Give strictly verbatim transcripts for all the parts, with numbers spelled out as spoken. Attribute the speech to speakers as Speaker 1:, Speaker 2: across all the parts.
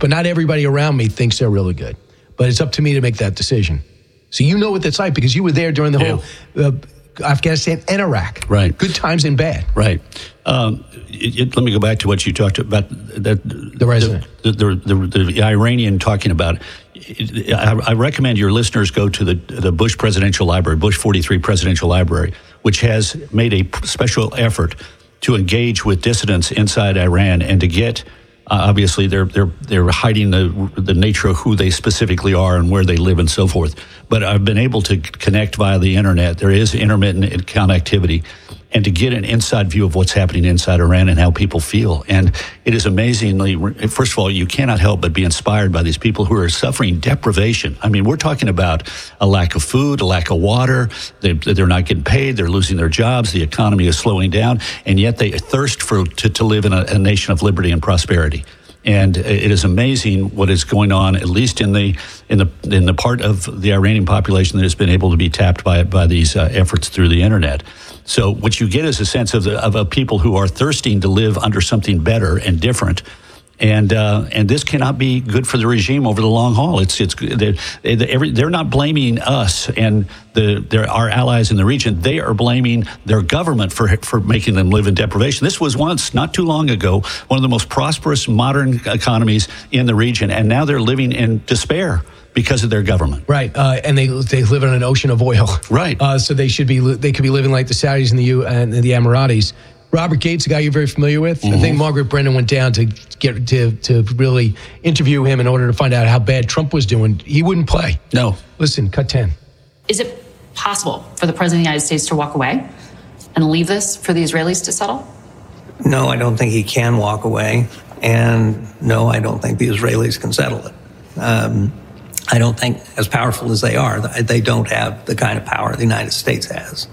Speaker 1: but not everybody around me thinks they're really good. But it's up to me to make that decision. So you know what that's like because you were there during the
Speaker 2: yeah.
Speaker 1: whole uh, Afghanistan and Iraq.
Speaker 2: Right.
Speaker 1: Good times and bad.
Speaker 2: Right. Um, it, it, let me go back to what you talked about. That,
Speaker 1: the resident.
Speaker 2: The, the, the, the, the Iranian talking about it. I, I recommend your listeners go to the, the Bush Presidential Library, Bush forty-three Presidential Library, which has made a special effort to engage with dissidents inside Iran and to get Uh, obviously, they're they're they're hiding the the nature of who they specifically are and where they live and so forth. But I've been able to connect via the internet. There is intermittent connectivity, and to get an inside view of what's happening inside Iran and how people feel. And it is amazingly. First of all, you cannot help but be inspired by these people who are suffering deprivation. I mean, we're talking about a lack of food, a lack of water. They, they're not getting paid. They're losing their jobs. The economy is slowing down, and yet they thirst for to, to live in a, a nation of liberty and prosperity. And it is amazing what is going on, at least in the in the in the part of the Iranian population that has been able to be tapped by by these uh, efforts through the internet. So what you get is a sense of the, of a people who are thirsting to live under something better and different. And uh, and this cannot be good for the regime over the long haul. It's it's they, they, every, they're not blaming us and the their, our allies in the region. They are blaming their government for for making them live in deprivation. This was once, not too long ago, one of the most prosperous modern economies in the region, and now they're living in despair because of their government.
Speaker 1: Right, uh, and they they live in an ocean of oil.
Speaker 2: Right.
Speaker 1: Uh, so they should be they could be living like the Saudis and the U and the Emiratis. Robert Gates, a guy you're very familiar with. Mm-hmm. I think Margaret Brennan went down to get to to really interview him in order to find out how bad Trump was doing. He wouldn't play.
Speaker 2: No.
Speaker 1: Listen, cut ten.
Speaker 3: Is it possible for the President of the United States to walk away and leave this for the Israelis to settle?
Speaker 4: No, I don't think he can walk away. And no, I don't think the Israelis can settle it. Um, I don't think, as powerful as they are, they don't have the kind of power the United States has.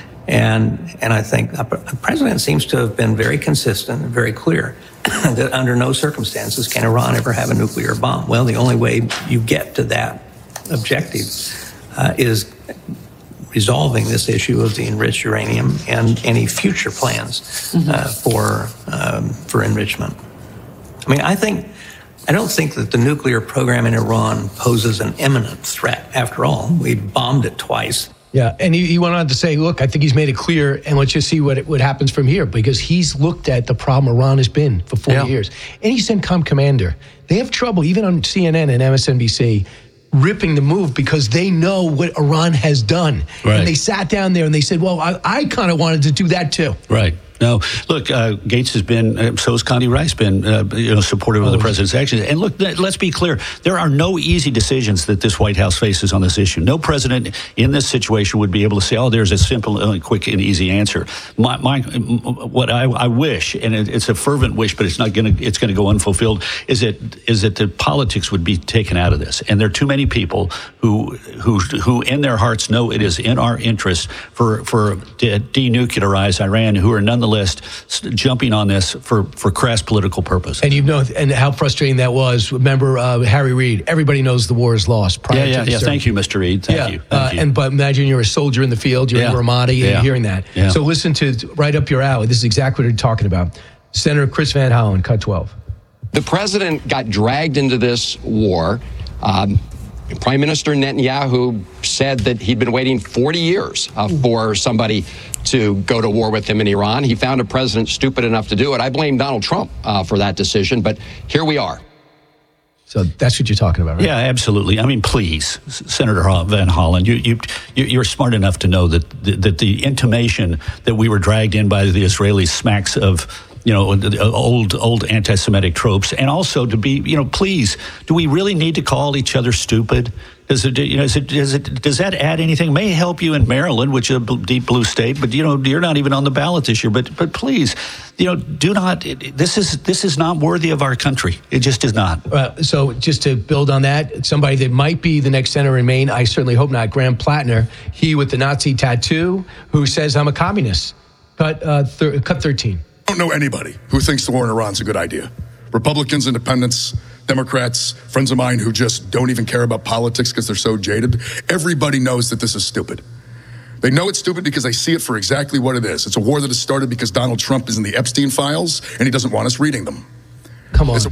Speaker 4: And and I think the president seems to have been very consistent and very clear that under no circumstances can Iran ever have a nuclear bomb. Well, the only way you get to that objective uh, is resolving this issue of the enriched uranium and any future plans mm-hmm. uh, for um, for enrichment. I mean, I think I don't think that the nuclear program in Iran poses an imminent threat. After all, we bombed it twice.
Speaker 1: Yeah, and he, he went on to say, look, I think he's made it clear, and let's just see what what happens from here, because he's looked at the problem Iran has been for forty yeah. years. And he's CENTCOM commander. They have trouble, even on C N N and M S N B C, ripping the move because they know what Iran has done.
Speaker 2: Right.
Speaker 1: And they sat down there and they said, well, I, I kind of wanted to do that too.
Speaker 2: Right. No, look, uh, Gates has been, uh, so has Condi Rice been, uh, you know, supportive of the president's actions. And look, th- let's be clear, there are no easy decisions that this White House faces on this issue. No president in this situation would be able to say, oh, there's a simple, uh, quick, and easy answer. My, my what I, I wish, and it, it's a fervent wish, but it's not going to, it's going to go unfulfilled, is that is that the politics would be taken out of this. And there are too many people who, who, who in their hearts know it is in our interest for for de- denuclearize Iran, who are nonetheless list jumping on this for, for crass political purpose.
Speaker 1: And you know, and how frustrating that was. Remember uh, Harry Reid, everybody knows the war is lost. Prior
Speaker 2: yeah, yeah,
Speaker 1: to
Speaker 2: yeah.
Speaker 1: certain.
Speaker 2: Thank you, Mister Reid. Thank
Speaker 1: yeah.
Speaker 2: you. Thank
Speaker 1: uh,
Speaker 2: you.
Speaker 1: And but imagine you're a soldier in the field, you're
Speaker 2: yeah.
Speaker 1: in Ramadi, and
Speaker 2: yeah.
Speaker 1: you're hearing that.
Speaker 2: Yeah.
Speaker 1: So listen to right up your alley. This is exactly what you're talking about. Senator Chris Van Hollen, cut twelve.
Speaker 5: The president got dragged into this war. Um, Prime Minister Netanyahu said that he'd been waiting forty years uh, for somebody to go to war with him in Iran. He found a president stupid enough to do it. I blame Donald Trump uh, for that decision, but here we are.
Speaker 1: So that's what you're talking about, right?
Speaker 2: Yeah, absolutely. I mean, please, Senator Van Hollen, you, you, you're smart enough to know that, that the intimation that we were dragged in by the Israelis smacks of, you know, old old anti-Semitic tropes, and also to be, you know, please, do we really need to call each other stupid? Does it, you know, is it, does it, does that add anything? It may help you in Maryland, which is a deep blue state, but you know, you're not even on the ballot this year. But but please, you know, do not. This is this is not worthy of our country. It just is not.
Speaker 1: Uh, so just to build on that, somebody that might be the next senator in Maine, I certainly hope not. Graham Plattner, he with the Nazi tattoo, who says I'm a communist. Cut uh, thir- cut thirteen.
Speaker 6: I don't know anybody who thinks the war in Iran is a good idea. Republicans, independents, Democrats, friends of mine who just don't even care about politics because they're so jaded. Everybody knows that this is stupid. They know it's stupid because they see it for exactly what it is. It's a war that has started because Donald Trump is in the Epstein files and he doesn't want us reading them.
Speaker 1: Come on.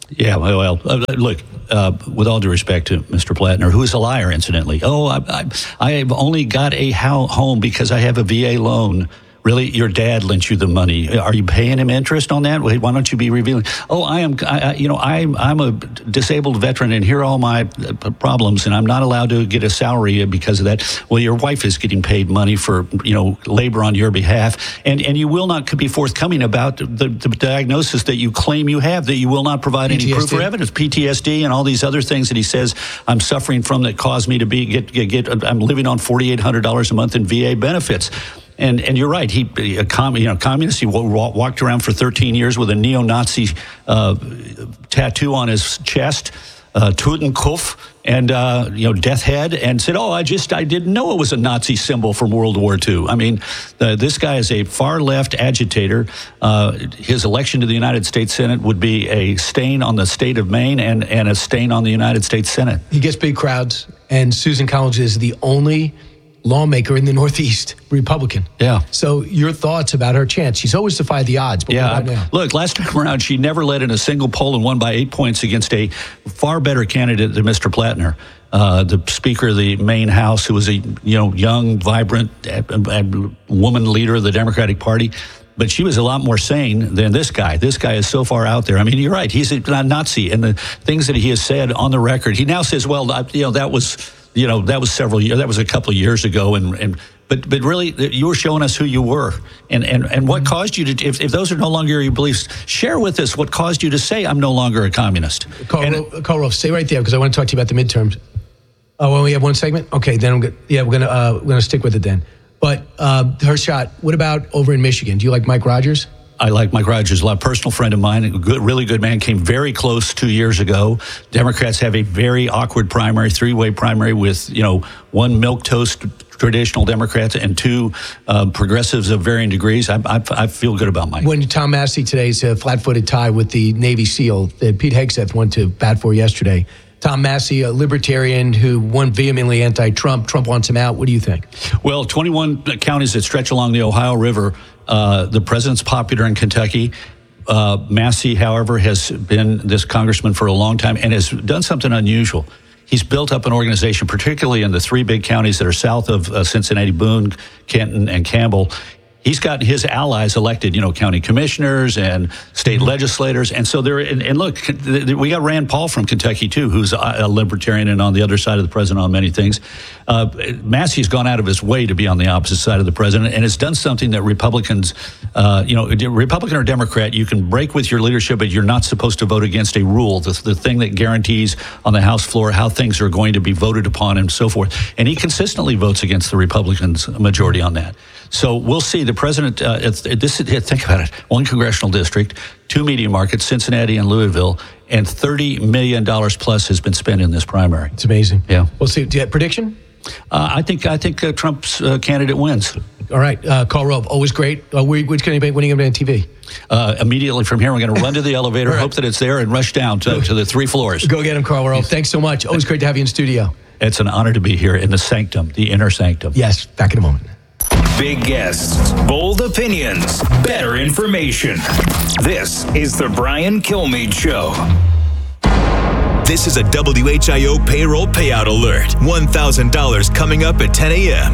Speaker 2: Yeah, well, uh, look, uh, with all due respect to Mister Plattner, who is a liar, incidentally. Oh, I, I, I have only got a home because I have a V A loan. Really, your dad lent you the money. Are you paying him interest on that? Why don't you be revealing? Oh, I am. I, you know, I'm. I'm a disabled veteran, and here are all my problems, and I'm not allowed to get a salary because of that. Well, your wife is getting paid money for you know labor on your behalf, and and you will not be forthcoming about the, the diagnosis that you claim you have. That you will not provide P T S D. Any proof or evidence, P T S D, and all these other things that he says I'm suffering from that caused me to be get get. get I'm living on forty-eight hundred dollars a month in V A benefits. And and you're right. He, a com, you know, communist. He walked around for thirteen years with a neo-Nazi uh, tattoo on his chest, uh, Totenkopf, and uh, you know, death head, and said, "Oh, I just I didn't know it was a Nazi symbol from World War Two." I mean, uh, this guy is a far-left agitator. Uh, his election to the United States Senate would be a stain on the state of Maine and and a stain on the United States Senate.
Speaker 1: He gets big crowds, and Susan Collins is the only lawmaker in the Northeast, Republican.
Speaker 2: Yeah.
Speaker 1: So your thoughts about her chance? She's always defied the odds. But
Speaker 2: yeah.
Speaker 1: What about now?
Speaker 2: Look, last time around, she never led in a single poll and won by eight points against a far better candidate than Mister Plattner, uh, the Speaker of the Maine House, who was a you know young, vibrant uh, uh, woman leader of the Democratic Party. But she was a lot more sane than this guy. This guy is so far out there. I mean, you're right. He's a Nazi, and the things that he has said on the record. He now says, "Well, you know, that was." You know, that was several years, that was a couple of years ago. And, and but but really, you were showing us who you were. And and, and what caused you to, if, if those are no longer your beliefs, share with us what caused you to say, I'm no longer a communist.
Speaker 1: Karl Rove, stay right there because I want to talk to you about the midterms. Oh, well, we have one segment? Okay, then I'm good. Yeah, we're going to uh, we're gonna stick with it then. But uh, her shot, what about over in Michigan? Do you like Mike Rogers?
Speaker 2: I like Mike Rogers a lot. Personal friend of mine, a good, really good man, came very close two years ago. Democrats have a very awkward primary, three-way primary with, you know, one milquetoast traditional Democrats and two uh, progressives of varying degrees. I, I, I feel good about Mike.
Speaker 1: When Tom Massey today's a flat-footed tie with the Navy SEAL that Pete Hegseth went to bat for yesterday. Tom Massey, a libertarian who won vehemently anti-Trump. Trump wants him out. What do you think?
Speaker 2: Well, twenty-one counties that stretch along the Ohio River. Uh, the president's popular in Kentucky. Uh, Massey, however, has been this congressman for a long time and has done something unusual. He's built up an organization, particularly in the three big counties that are south of uh, Cincinnati, Boone, Kenton, and Campbell. He's got his allies elected, you know, county commissioners and state legislators. And so they're, and, and look, we got Rand Paul from Kentucky, too, who's a libertarian and on the other side of the president on many things. Uh, Massey's gone out of his way to be on the opposite side of the president and has done something that Republicans, uh, you know, Republican or Democrat, you can break with your leadership, but you're not supposed to vote against a rule, the, the thing that guarantees on the House floor how things are going to be voted upon and so forth. And he consistently votes against the Republicans' majority on that. So we'll see. The president, uh, it's, this, think about it, one congressional district, two media markets, Cincinnati and Louisville, and thirty million dollars plus has been spent in this primary.
Speaker 1: It's amazing.
Speaker 2: Yeah.
Speaker 1: We'll see. Do you have prediction?
Speaker 2: Uh, I think I think uh, Trump's uh, candidate wins.
Speaker 1: All right. Uh, Karl Rove, always great. Uh, which can you be winning on T V?
Speaker 2: Uh, immediately from here, we're going to run to the elevator, right. Hope that it's there, and rush down to, to the three floors.
Speaker 1: Go get him, Karl Rove. Thanks so much. Always great to have you in studio.
Speaker 2: It's an honor to be here in the sanctum, the inner sanctum.
Speaker 1: Yes. Back in a moment.
Speaker 7: Big guests, bold opinions, better information. This is the Brian Kilmeade Show.
Speaker 8: This is a W H I O payroll payout alert. one thousand dollars coming up at ten a.m.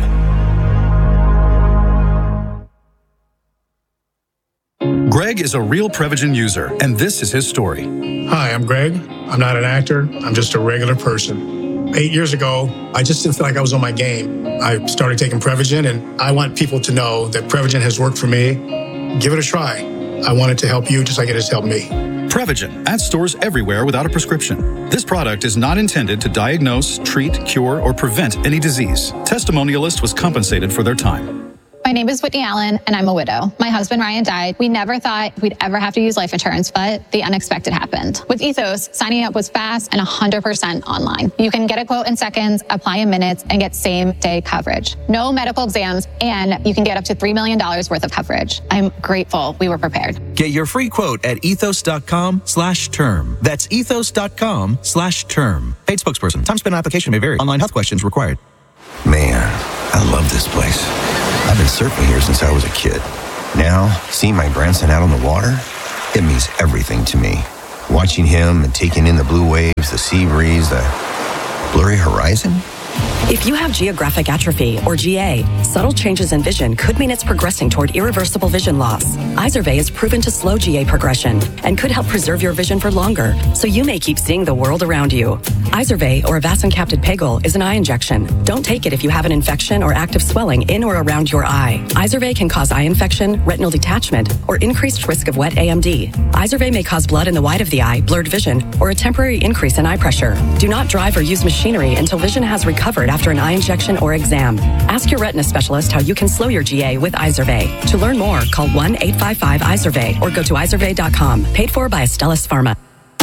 Speaker 9: Greg is a real Prevagen user, and this is his story.
Speaker 10: Hi, I'm Greg. I'm not an actor. I'm just a regular person. Eight years ago, I just didn't feel like I was on my game. I started taking Prevagen, and I want people to know that Prevagen has worked for me. Give it a try. I want it to help you just like it has helped me.
Speaker 9: Prevagen at stores everywhere without a prescription. This product is not intended to diagnose, treat, cure, or prevent any disease. Testimonialist was compensated for their time.
Speaker 11: My name is Whitney Allen, and I'm a widow. My husband, Ryan, died. We never thought we'd ever have to use life insurance, but the unexpected happened. With Ethos, signing up was fast and one hundred percent online. You can get a quote in seconds, apply in minutes, and get same-day coverage. No medical exams, and you can get up to three million dollars worth of coverage. I'm grateful we were prepared.
Speaker 12: Get your free quote at ethos.com slash term. That's ethos.com slash term. Paid spokesperson. Time spent on application may vary. Online health questions required.
Speaker 13: Man, I love this place. I've been surfing here since I was a kid. Now, seeing my grandson out on the water, it means everything to me. Watching him and taking in the blue waves, the sea breeze, the blurry horizon.
Speaker 14: If you have geographic atrophy, or G A, subtle changes in vision could mean it's progressing toward irreversible vision loss. Izervay is proven to slow G A progression and could help preserve your vision for longer, so you may keep seeing the world around you. Izervay, or avacincaptad pegol, is an eye injection. Don't take it if you have an infection or active swelling in or around your eye. Izervay can cause eye infection, retinal detachment, or increased risk of wet A M D. Izervay may cause blood in the white of the eye, blurred vision, or a temporary increase in eye pressure. Do not drive or use machinery until vision has recovered after an eye injection or exam. Ask your retina specialist how you can slow your G A with Izervay. To learn more, call one eight five five Izervay or go to izervay dot com. Paid for by Astellas Pharma.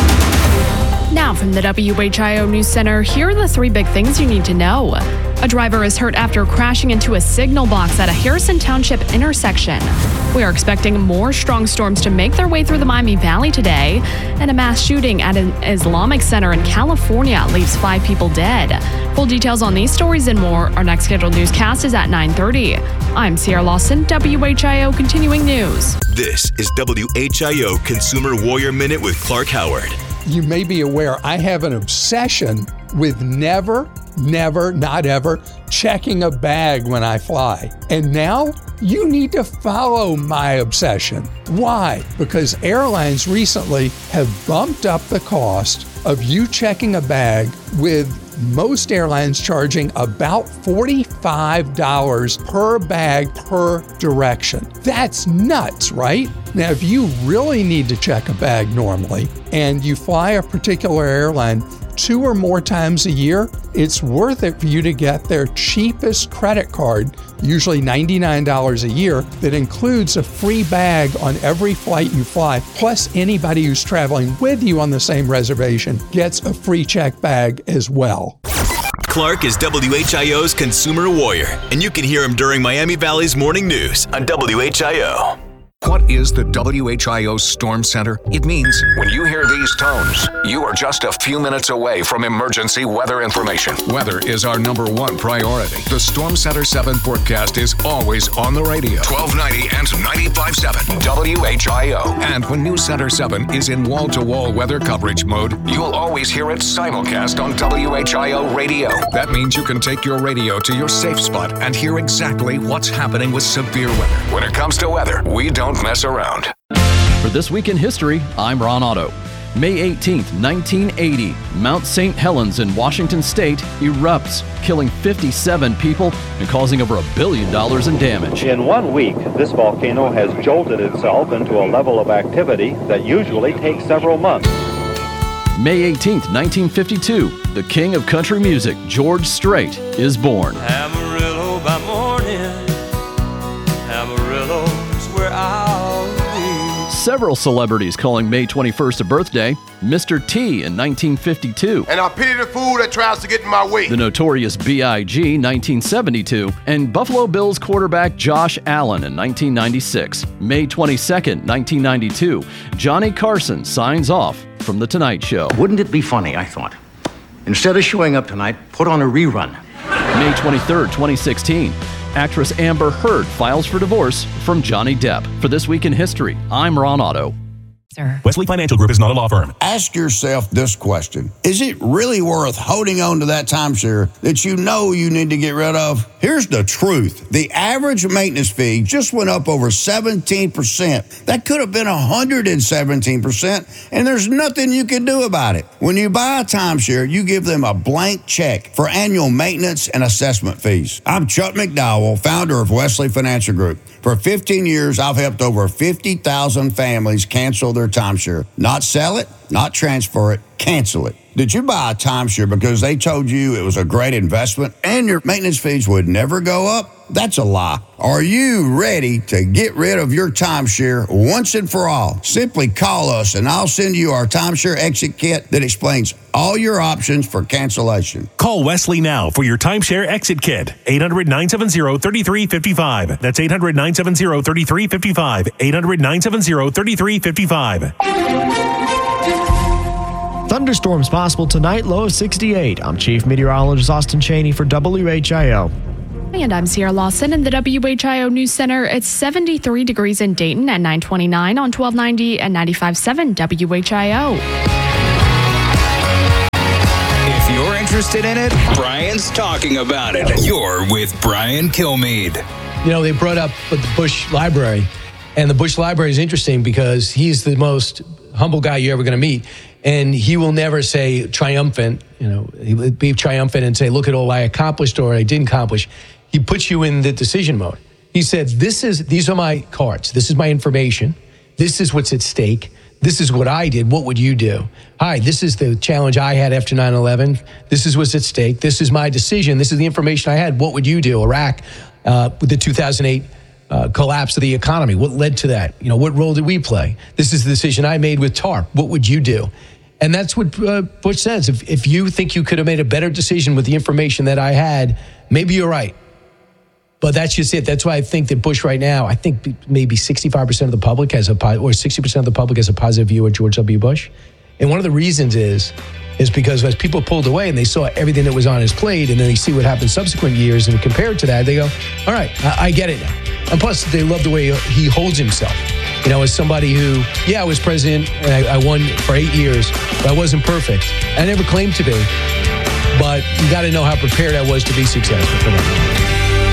Speaker 15: Now from the W H I O News Center, here are the three big things you need to know. A driver is hurt after crashing into a signal box at a Harrison Township intersection. We are expecting more strong storms to make their way through the Miami Valley today. And a mass shooting at an Islamic center in California leaves five people dead. Full details on these stories and more. Our next scheduled newscast is at nine thirty. I'm Sierra Lawson, W H I O Continuing News.
Speaker 8: This is W H I O Consumer Warrior Minute with Clark Howard.
Speaker 16: You may be aware I have an obsession with never, never, not ever checking a bag when I fly. And now you need to follow my obsession. Why? Because airlines recently have bumped up the cost of you checking a bag, with most airlines charging about forty-five dollars per bag per direction. That's nuts, right? Now, if you really need to check a bag normally and you fly a particular airline two or more times a year, it's worth it for you to get their cheapest credit card, usually ninety-nine dollars a year, that includes a free bag on every flight you fly. Plus, anybody who's traveling with you on the same reservation gets a free check bag as well.
Speaker 8: Clark is W H I O's Consumer Warrior, and you can hear him during Miami Valley's Morning News on W H I O.
Speaker 17: What is the W H I O Storm Center? It means when you hear these tones, you are just a few minutes away from emergency weather information. Weather is our number one priority. The Storm Center seven forecast is always on the radio. twelve ninety and ninety-five point seven W H I O. And when News Center seven is in wall-to-wall weather coverage mode, you'll always hear it simulcast on W H I O radio. That means you can take your radio to your safe spot and hear exactly what's happening with severe weather. When it comes to weather, we don't mess around.
Speaker 18: For This Week in History, I'm Ron Otto. May eighteenth, nineteen eighty, Mount Saint Helens in Washington State erupts, killing fifty-seven people and causing over a billion dollars in damage.
Speaker 19: In one week, this volcano has jolted itself into a level of activity that usually takes several months.
Speaker 18: May eighteenth, nineteen fifty-two, the king of country music, George Strait, is born.
Speaker 20: Amarillo by morning, Amarillo's where I'll be.
Speaker 18: Several celebrities calling May twenty-first a birthday. Mister T in nineteen fifty-two.
Speaker 21: And I pity the fool that tries to get in my way.
Speaker 18: The Notorious B I G nineteen seventy-two. And Buffalo Bills quarterback Josh Allen in nineteen ninety-six. May twenty-second, nineteen ninety-two. Johnny Carson signs off from The Tonight Show.
Speaker 22: Wouldn't it be funny, I thought, instead of showing up tonight, put on a rerun.
Speaker 18: May twenty-third, twenty sixteen. Actress Amber Heard files for divorce from Johnny Depp. For This Week in History, I'm Ron Otto.
Speaker 23: Sir. Wesley Financial Group is not a law firm.
Speaker 24: Ask yourself this question. Is it really worth holding on to that timeshare that you know you need to get rid of? Here's the truth. The average maintenance fee just went up over seventeen percent. That could have been one hundred seventeen percent, and there's nothing you can do about it. When you buy a timeshare, you give them a blank check for annual maintenance and assessment fees. I'm Chuck McDowell, founder of Wesley Financial Group. For fifteen years, I've helped over fifty thousand families cancel their timeshare. Not sell it, not transfer it, cancel it. Did you buy a timeshare because they told you it was a great investment and your maintenance fees would never go up? That's a lie. Are you ready to get rid of your timeshare once and for all? Simply call us and I'll send you our timeshare exit kit that explains all your options for cancellation.
Speaker 23: Call Wesley now for your timeshare exit kit. eight hundred, nine seven zero, three three five five. That's eight hundred, nine seven zero, three three five five. eight hundred, nine seven zero, three three five five.
Speaker 25: Thunderstorms possible tonight, low of sixty-eight. I'm Chief Meteorologist Austin Cheney for W H I O.
Speaker 15: And I'm Sierra Lawson in the W H I O News Center. It's seventy-three degrees in Dayton at nine twenty-nine on twelve ninety and ninety-five point seven W H I O.
Speaker 7: If you're interested in it, Brian's talking about it. You're with Brian Kilmeade.
Speaker 1: You know, they brought up the Bush Library, and the Bush Library is interesting because he's the most humble guy you're ever going to meet, and he will never say triumphant, you know, he would be triumphant and say, look at all I accomplished or I didn't accomplish. He puts you in the decision mode. He said, this is, these are my cards. This is my information. This is what's at stake. This is what I did. What would you do? Hi, this is the challenge I had after nine eleven. This is what's at stake. This is my decision. This is the information I had. What would you do? Iraq, uh, with the two thousand eight uh, collapse of the economy. What led to that? You know, what role did we play? This is the decision I made with TARP. What would you do? And that's what uh, Bush says. If, if you think you could have made a better decision with the information that I had, maybe you're right. But that's just it. That's why I think that Bush right now, I think maybe sixty-five percent of the public has a, or sixty percent of the public has a positive view of George W. Bush. And one of the reasons is, is because as people pulled away and they saw everything that was on his plate, and then they see what happened subsequent years and compare it to that, they go, all right, I, I get it now. And plus, they love the way he holds himself. You know, as somebody who, yeah, I was president and I, I won for eight years, but I wasn't perfect. I never claimed to be. But you got to know how prepared I was to be successful for that.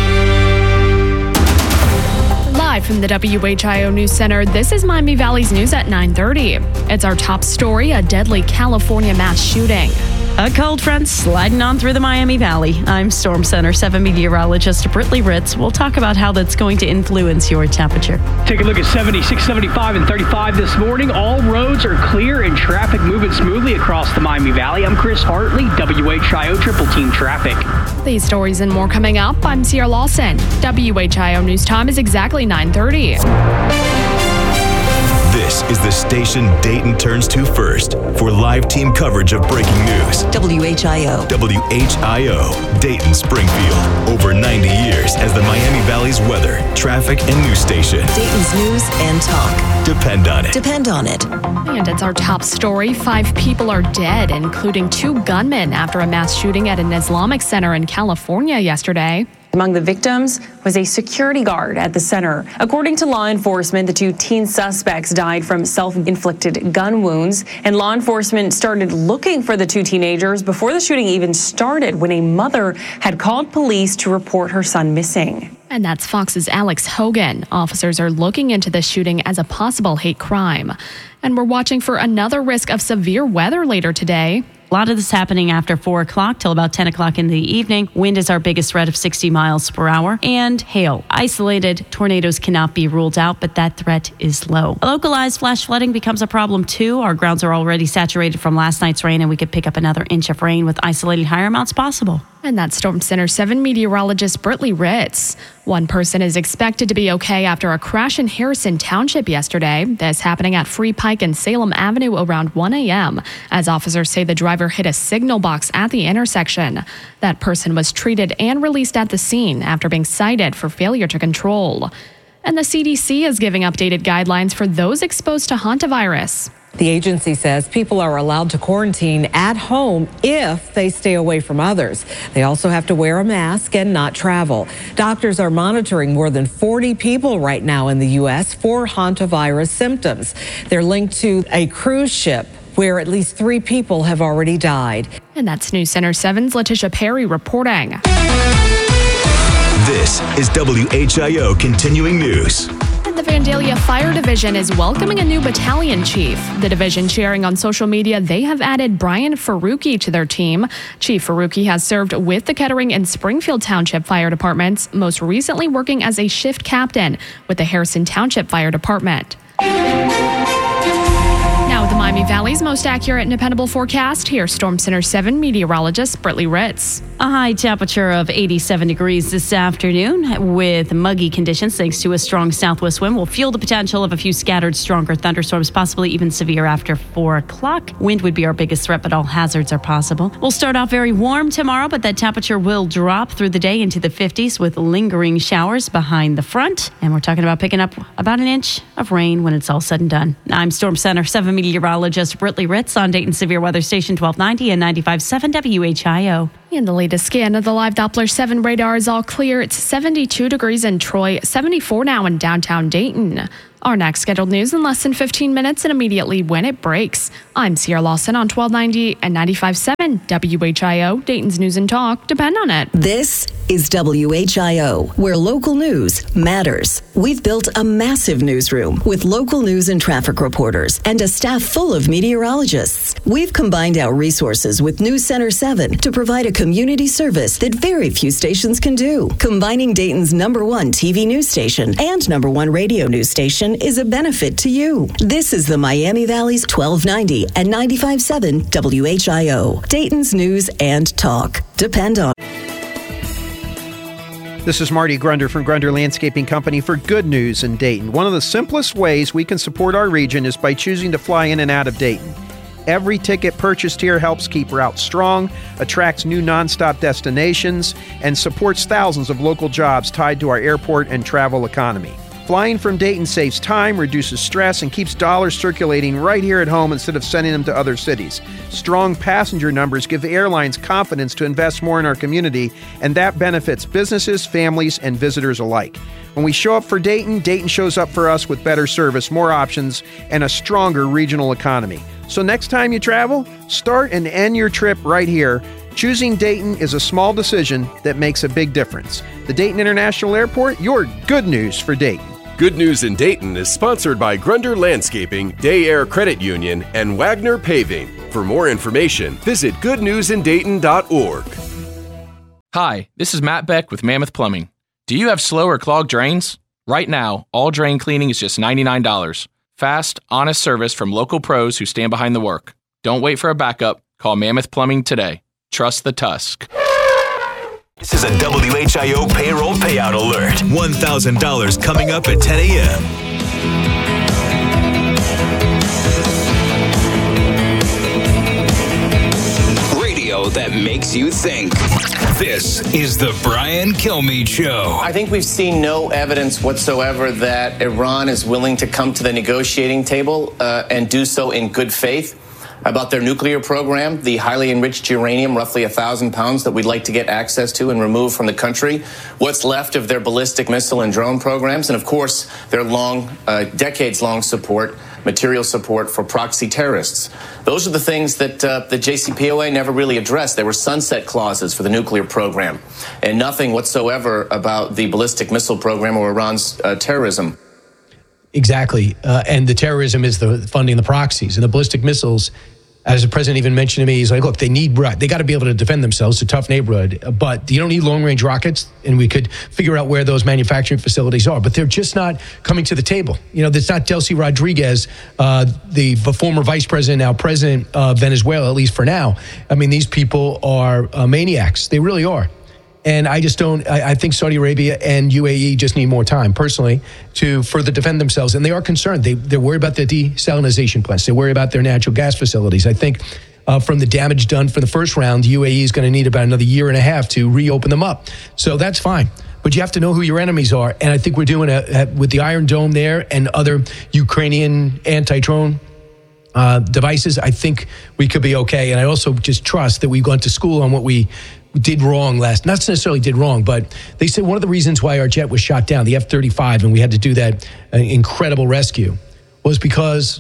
Speaker 15: Live from the W H I O News Center, this is Miami Valley's News at nine thirty. It's our top story, a deadly California mass shooting.
Speaker 3: A cold front sliding on through the Miami Valley. I'm Storm Center seven meteorologist Britley Ritz. We'll talk about how that's going to influence your temperature.
Speaker 4: Take a look at seventy-six, seventy-five, and thirty-five this morning. All roads are clear and traffic moving smoothly across the Miami Valley. I'm Chris Hartley, W H I O Triple Team Traffic.
Speaker 15: These stories and more coming up. I'm Sierra Lawson. W H I O News time is exactly nine thirty.
Speaker 8: This is the station Dayton turns to first for live team coverage of breaking news.
Speaker 5: W H I O.
Speaker 8: W H I O, Dayton Springfield. Over ninety years as the Miami Valley's weather, traffic, and news station.
Speaker 5: Dayton's news and talk.
Speaker 8: Depend on it.
Speaker 5: Depend on it.
Speaker 15: And it's our top story. Five people are dead, including two gunmen, after a mass shooting at an Islamic center in California yesterday.
Speaker 6: Among the victims was a security guard at the center. According to law enforcement, the two teen suspects died from self-inflicted gun wounds, and law enforcement started looking for the two teenagers before the shooting even started, when a mother had called police to report her son missing.
Speaker 15: And that's Fox's Alex Hogan. Officers are looking into this shooting as a possible hate crime. And we're watching for another risk of severe weather later today.
Speaker 3: A lot of this happening after four o'clock till about ten o'clock in the evening. Wind is our biggest threat of sixty miles per hour. And hail. Isolated tornadoes cannot be ruled out, but that threat is low. Localized flash flooding becomes a problem too. Our grounds are already saturated from last night's rain, and we could pick up another inch of rain with isolated higher amounts possible.
Speaker 15: And that's Storm Center seven meteorologist Britley Ritz. One person is expected to be okay after a crash in Harrison Township yesterday. This happening at Free Pike and Salem Avenue around one a.m. as officers say the driver hit a signal box at the intersection. That person was treated and released at the scene after being cited for failure to control. And the C D C is giving updated guidelines for those exposed to hantavirus.
Speaker 25: The agency says people are allowed to quarantine at home if they stay away from others. They also have to wear a mask and not travel. Doctors are monitoring more than forty people right now in the U S for hantavirus symptoms. They're linked to a cruise ship where at least three people have already died.
Speaker 15: And that's News Center seven's Letitia Perry reporting.
Speaker 8: This is W H I O Continuing News.
Speaker 15: The Vandalia Fire Division is welcoming a new battalion chief. The division sharing on social media they have added Brian Faruqi to their team. Chief Faruqi has served with the Kettering and Springfield Township Fire Departments, most recently working as a shift captain with the Harrison Township Fire Department. Now with the Miami Valley's most accurate and dependable forecast, here's Storm Center seven meteorologist Britley Ritz.
Speaker 3: A high temperature of eighty-seven degrees this afternoon with muggy conditions thanks to a strong southwest wind will fuel the potential of a few scattered stronger thunderstorms, possibly even severe after four o'clock. Wind would be our biggest threat, but all hazards are possible. We'll start off very warm tomorrow, but that temperature will drop through the day into the fifties with lingering showers behind the front. And we're talking about picking up about an inch of rain when it's all said and done. I'm Storm Center seven meteorologist meteorologist Britley Ritz on Dayton Severe Weather Station twelve ninety and ninety-five point seven W H I O.
Speaker 15: In the latest scan of the live Doppler seven radar is all clear. It's seventy-two degrees in Troy, seventy-four now in downtown Dayton. Our next scheduled news in less than fifteen minutes and immediately when it breaks. I'm Sierra Lawson on twelve ninety and ninety-five point seven W H I O. Dayton's News and Talk depend on it.
Speaker 5: This is W H I O, where local news matters. We've built a massive newsroom with local news and traffic reporters and a staff full of meteorologists. We've combined our resources with News Center seven to provide a community service that very few stations can do. Combining Dayton's number one T V news station and number one radio news station is a benefit to you. This is the Miami Valley's twelve ninety and ninety-five point seven W H I O. Dayton's News and Talk. Depend on.
Speaker 2: This is Marty Grunder from Grunder Landscaping Company for Good News in Dayton. One of the simplest ways we can support our region is by choosing to fly in and out of Dayton. Every ticket purchased here helps keep routes strong, attracts new nonstop destinations, and supports thousands of local jobs tied to our airport and travel economy. Flying from Dayton saves time, reduces stress, and keeps dollars circulating right here at home instead of sending them to other cities. Strong passenger numbers give airlines confidence to invest more in our community, and that benefits businesses, families, and visitors alike. When we show up for Dayton, Dayton shows up for us with better service, more options, and a stronger regional economy. So next time you travel, start and end your trip right here. Choosing Dayton is a small decision that makes a big difference. The Dayton International Airport, your good news for Dayton.
Speaker 9: Good News in Dayton is sponsored by Grunder Landscaping, Day Air Credit Union, and Wagner Paving. For more information, visit good news in dayton dot org.
Speaker 10: Hi, this is Matt Beck with Mammoth Plumbing. Do you have slow or clogged drains? Right now, all drain cleaning is just ninety-nine dollars. Fast, honest service from local pros who stand behind the work. Don't wait for a backup. Call Mammoth Plumbing today. Trust the Tusk.
Speaker 8: This is a W H I O payroll payout alert. one thousand dollars coming up at ten a.m.
Speaker 7: Radio that makes you think. This is the Brian Kilmeade Show.
Speaker 11: I think we've seen no evidence whatsoever that Iran is willing to come to the negotiating table uh, and do so in good faith about their nuclear program, the highly enriched uranium, roughly a thousand pounds, that we'd like to get access to and remove from the country, what's left of their ballistic missile and drone programs, and of course, their long, uh, decades-long support, material support for proxy terrorists. Those are the things that uh, the J C P O A never really addressed. There were sunset clauses for the nuclear program, and nothing whatsoever about the ballistic missile program or Iran's uh, terrorism.
Speaker 1: Exactly. Uh, and the terrorism is the funding the proxies and the ballistic missiles. As the president even mentioned to me, he's like, look, they need, they got to be able to defend themselves. It's a tough neighborhood, but you don't need long-range rockets, and we could figure out where those manufacturing facilities are, but they're just not coming to the table. You know, it's not Delcy Rodriguez, uh, the former vice president, now president of Venezuela, at least for now. I mean, these people are uh, maniacs. They really are. And I just don't, I, I think Saudi Arabia and U A E just need more time, personally, to further defend themselves. And they are concerned. They, they're worried about their desalinization plants. They worry about their natural gas facilities. I think uh, from the damage done for the first round, U A E is going to need about another year and a half to reopen them up. So that's fine. But you have to know who your enemies are. And I think we're doing a, a with the Iron Dome there and other Ukrainian anti-drone uh, devices, I think we could be okay. And I also just trust that we've gone to school on what we did wrong last, not necessarily did wrong, but they said one of the reasons why our jet was shot down, the F thirty-five, and we had to do that uh, incredible rescue, was because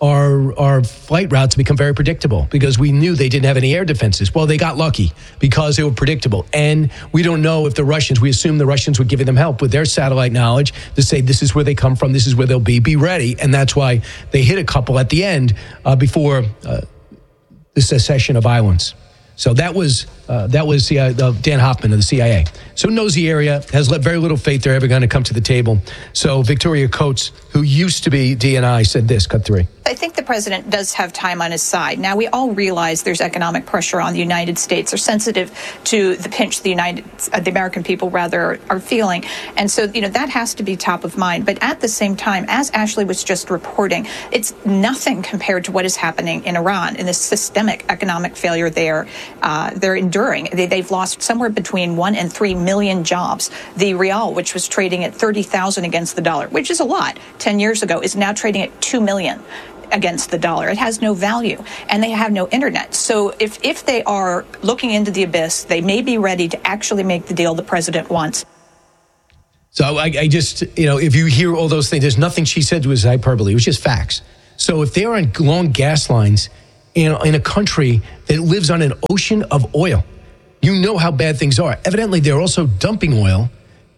Speaker 1: our our flight routes become very predictable because we knew they didn't have any air defenses. Well, they got lucky because they were predictable. And we don't know if the Russians, we assume the Russians would give them help with their satellite knowledge to say this is where they come from, this is where they'll be, be ready. And that's why they hit a couple at the end uh, before uh, the cessation of violence. So that was uh, that was uh, Dan Hoffman of the C I A. So knows the area, has very little faith they're ever going to come to the table. So Victoria Coates, who used to be D N I, said this, cut three.
Speaker 12: I think the president does have time on his side. Now, we all realize there's economic pressure on the United States. They're sensitive to the pinch the United, uh, the American people, rather, are feeling. And so, you know, that has to be top of mind. But at the same time, as Ashley was just reporting, it's nothing compared to what is happening in Iran and the systemic economic failure there. Uh, they're enduring. They, they've lost somewhere between one and three million jobs. The rial, which was trading at thirty thousand against the dollar, which is a lot ten years ago, is now trading at two million. against the dollar. It has no value, and they have no internet. So if, if they are looking into the abyss, they may be ready to actually make the deal the president wants.
Speaker 1: So I, I just, you know, if you hear all those things, there's nothing she said was hyperbole. It was just facts. So if they're on long gas lines in, in a country that lives on an ocean of oil, you know how bad things are. Evidently, they're also dumping oil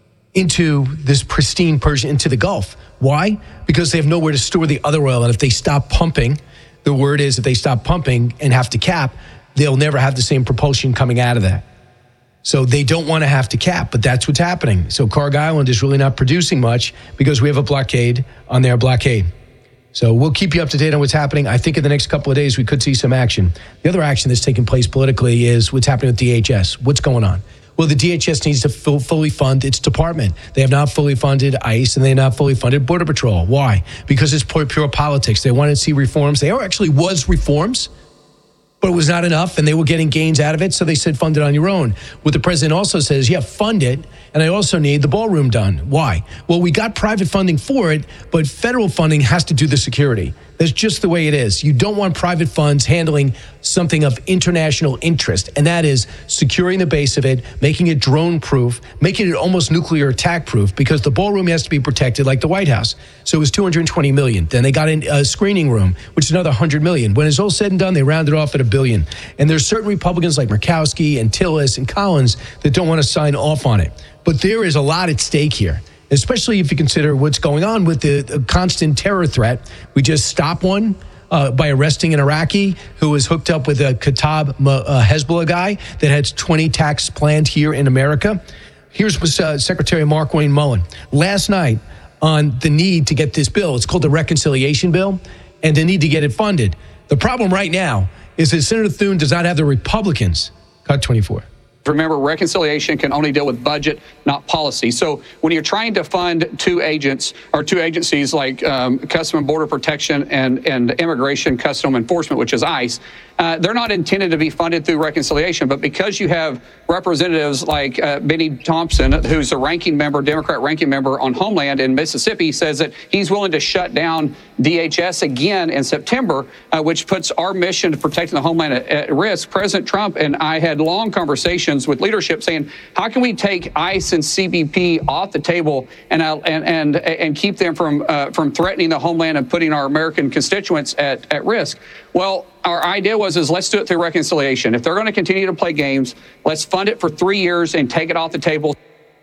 Speaker 1: into this pristine Persian, into the Gulf. Why? Because they have nowhere to store the other oil. And if they stop pumping, the word is if they stop pumping and have to cap, they'll never have the same propulsion coming out of that. So they don't want to have to cap, but that's what's happening. So Carg Island is really not producing much because we have a blockade on their blockade. So we'll keep you up to date on what's happening. I think in the next couple of days, we could see some action. The other action that's taking place politically is what's happening with D H S. What's going on? Well, the D H S needs to full, fully fund its department. They have not fully funded ICE, and they have not fully funded Border Patrol. Why? Because it's pure, pure politics. They wanted to see reforms. There actually was reforms, but it was not enough, and they were getting gains out of it, so they said fund it on your own. What the president also says, yeah, fund it, and I also need the ballroom done. Why? Well, we got private funding for it, but federal funding has to do the security. That's just the way it is. You don't want private funds handling something of international interest, and that is securing the base of it, making it drone-proof, making it almost nuclear attack-proof, because the ballroom has to be protected like the White House. So it was two hundred twenty million dollars. Then they got in a screening room, which is another one hundred million dollars. When it's all said and done, they rounded off at a billion. And there's certain Republicans like Murkowski and Tillis and Collins that don't want to sign off on it. But there is a lot at stake here, especially if you consider what's going on with the, the constant terror threat. We just stopped one uh, by arresting an Iraqi who was hooked up with a Kataib uh, Hezbollah guy that had twenty attacks planned here in America. Here's uh, Secretary Mark Wayne Mullen last night on the need to get this bill. It's called the Reconciliation Bill, and the need to get it funded. The problem right now is that Senator Thune does not have the Republicans. Cut twenty-four.
Speaker 13: Remember, reconciliation can only deal with budget, not policy. So when you're trying to fund two agents or two agencies like um, Custom and Border Protection and, and Immigration Custom Enforcement, which is ICE, uh, they're not intended to be funded through reconciliation. But because you have representatives like uh, Benny Thompson, who's a ranking member, Democrat ranking member on Homeland in Mississippi, says that he's willing to shut down D H S again in September, uh, which puts our mission to protecting the Homeland at, at risk. President Trump and I had long conversations with leadership saying, how can we take ICE and C B P off the table and uh, and and and keep them from uh, from threatening the Homeland and putting our American constituents at, at risk? Well, our idea was is let's do it through reconciliation. If they're going to continue to play games, let's fund it for three years and take it off the table.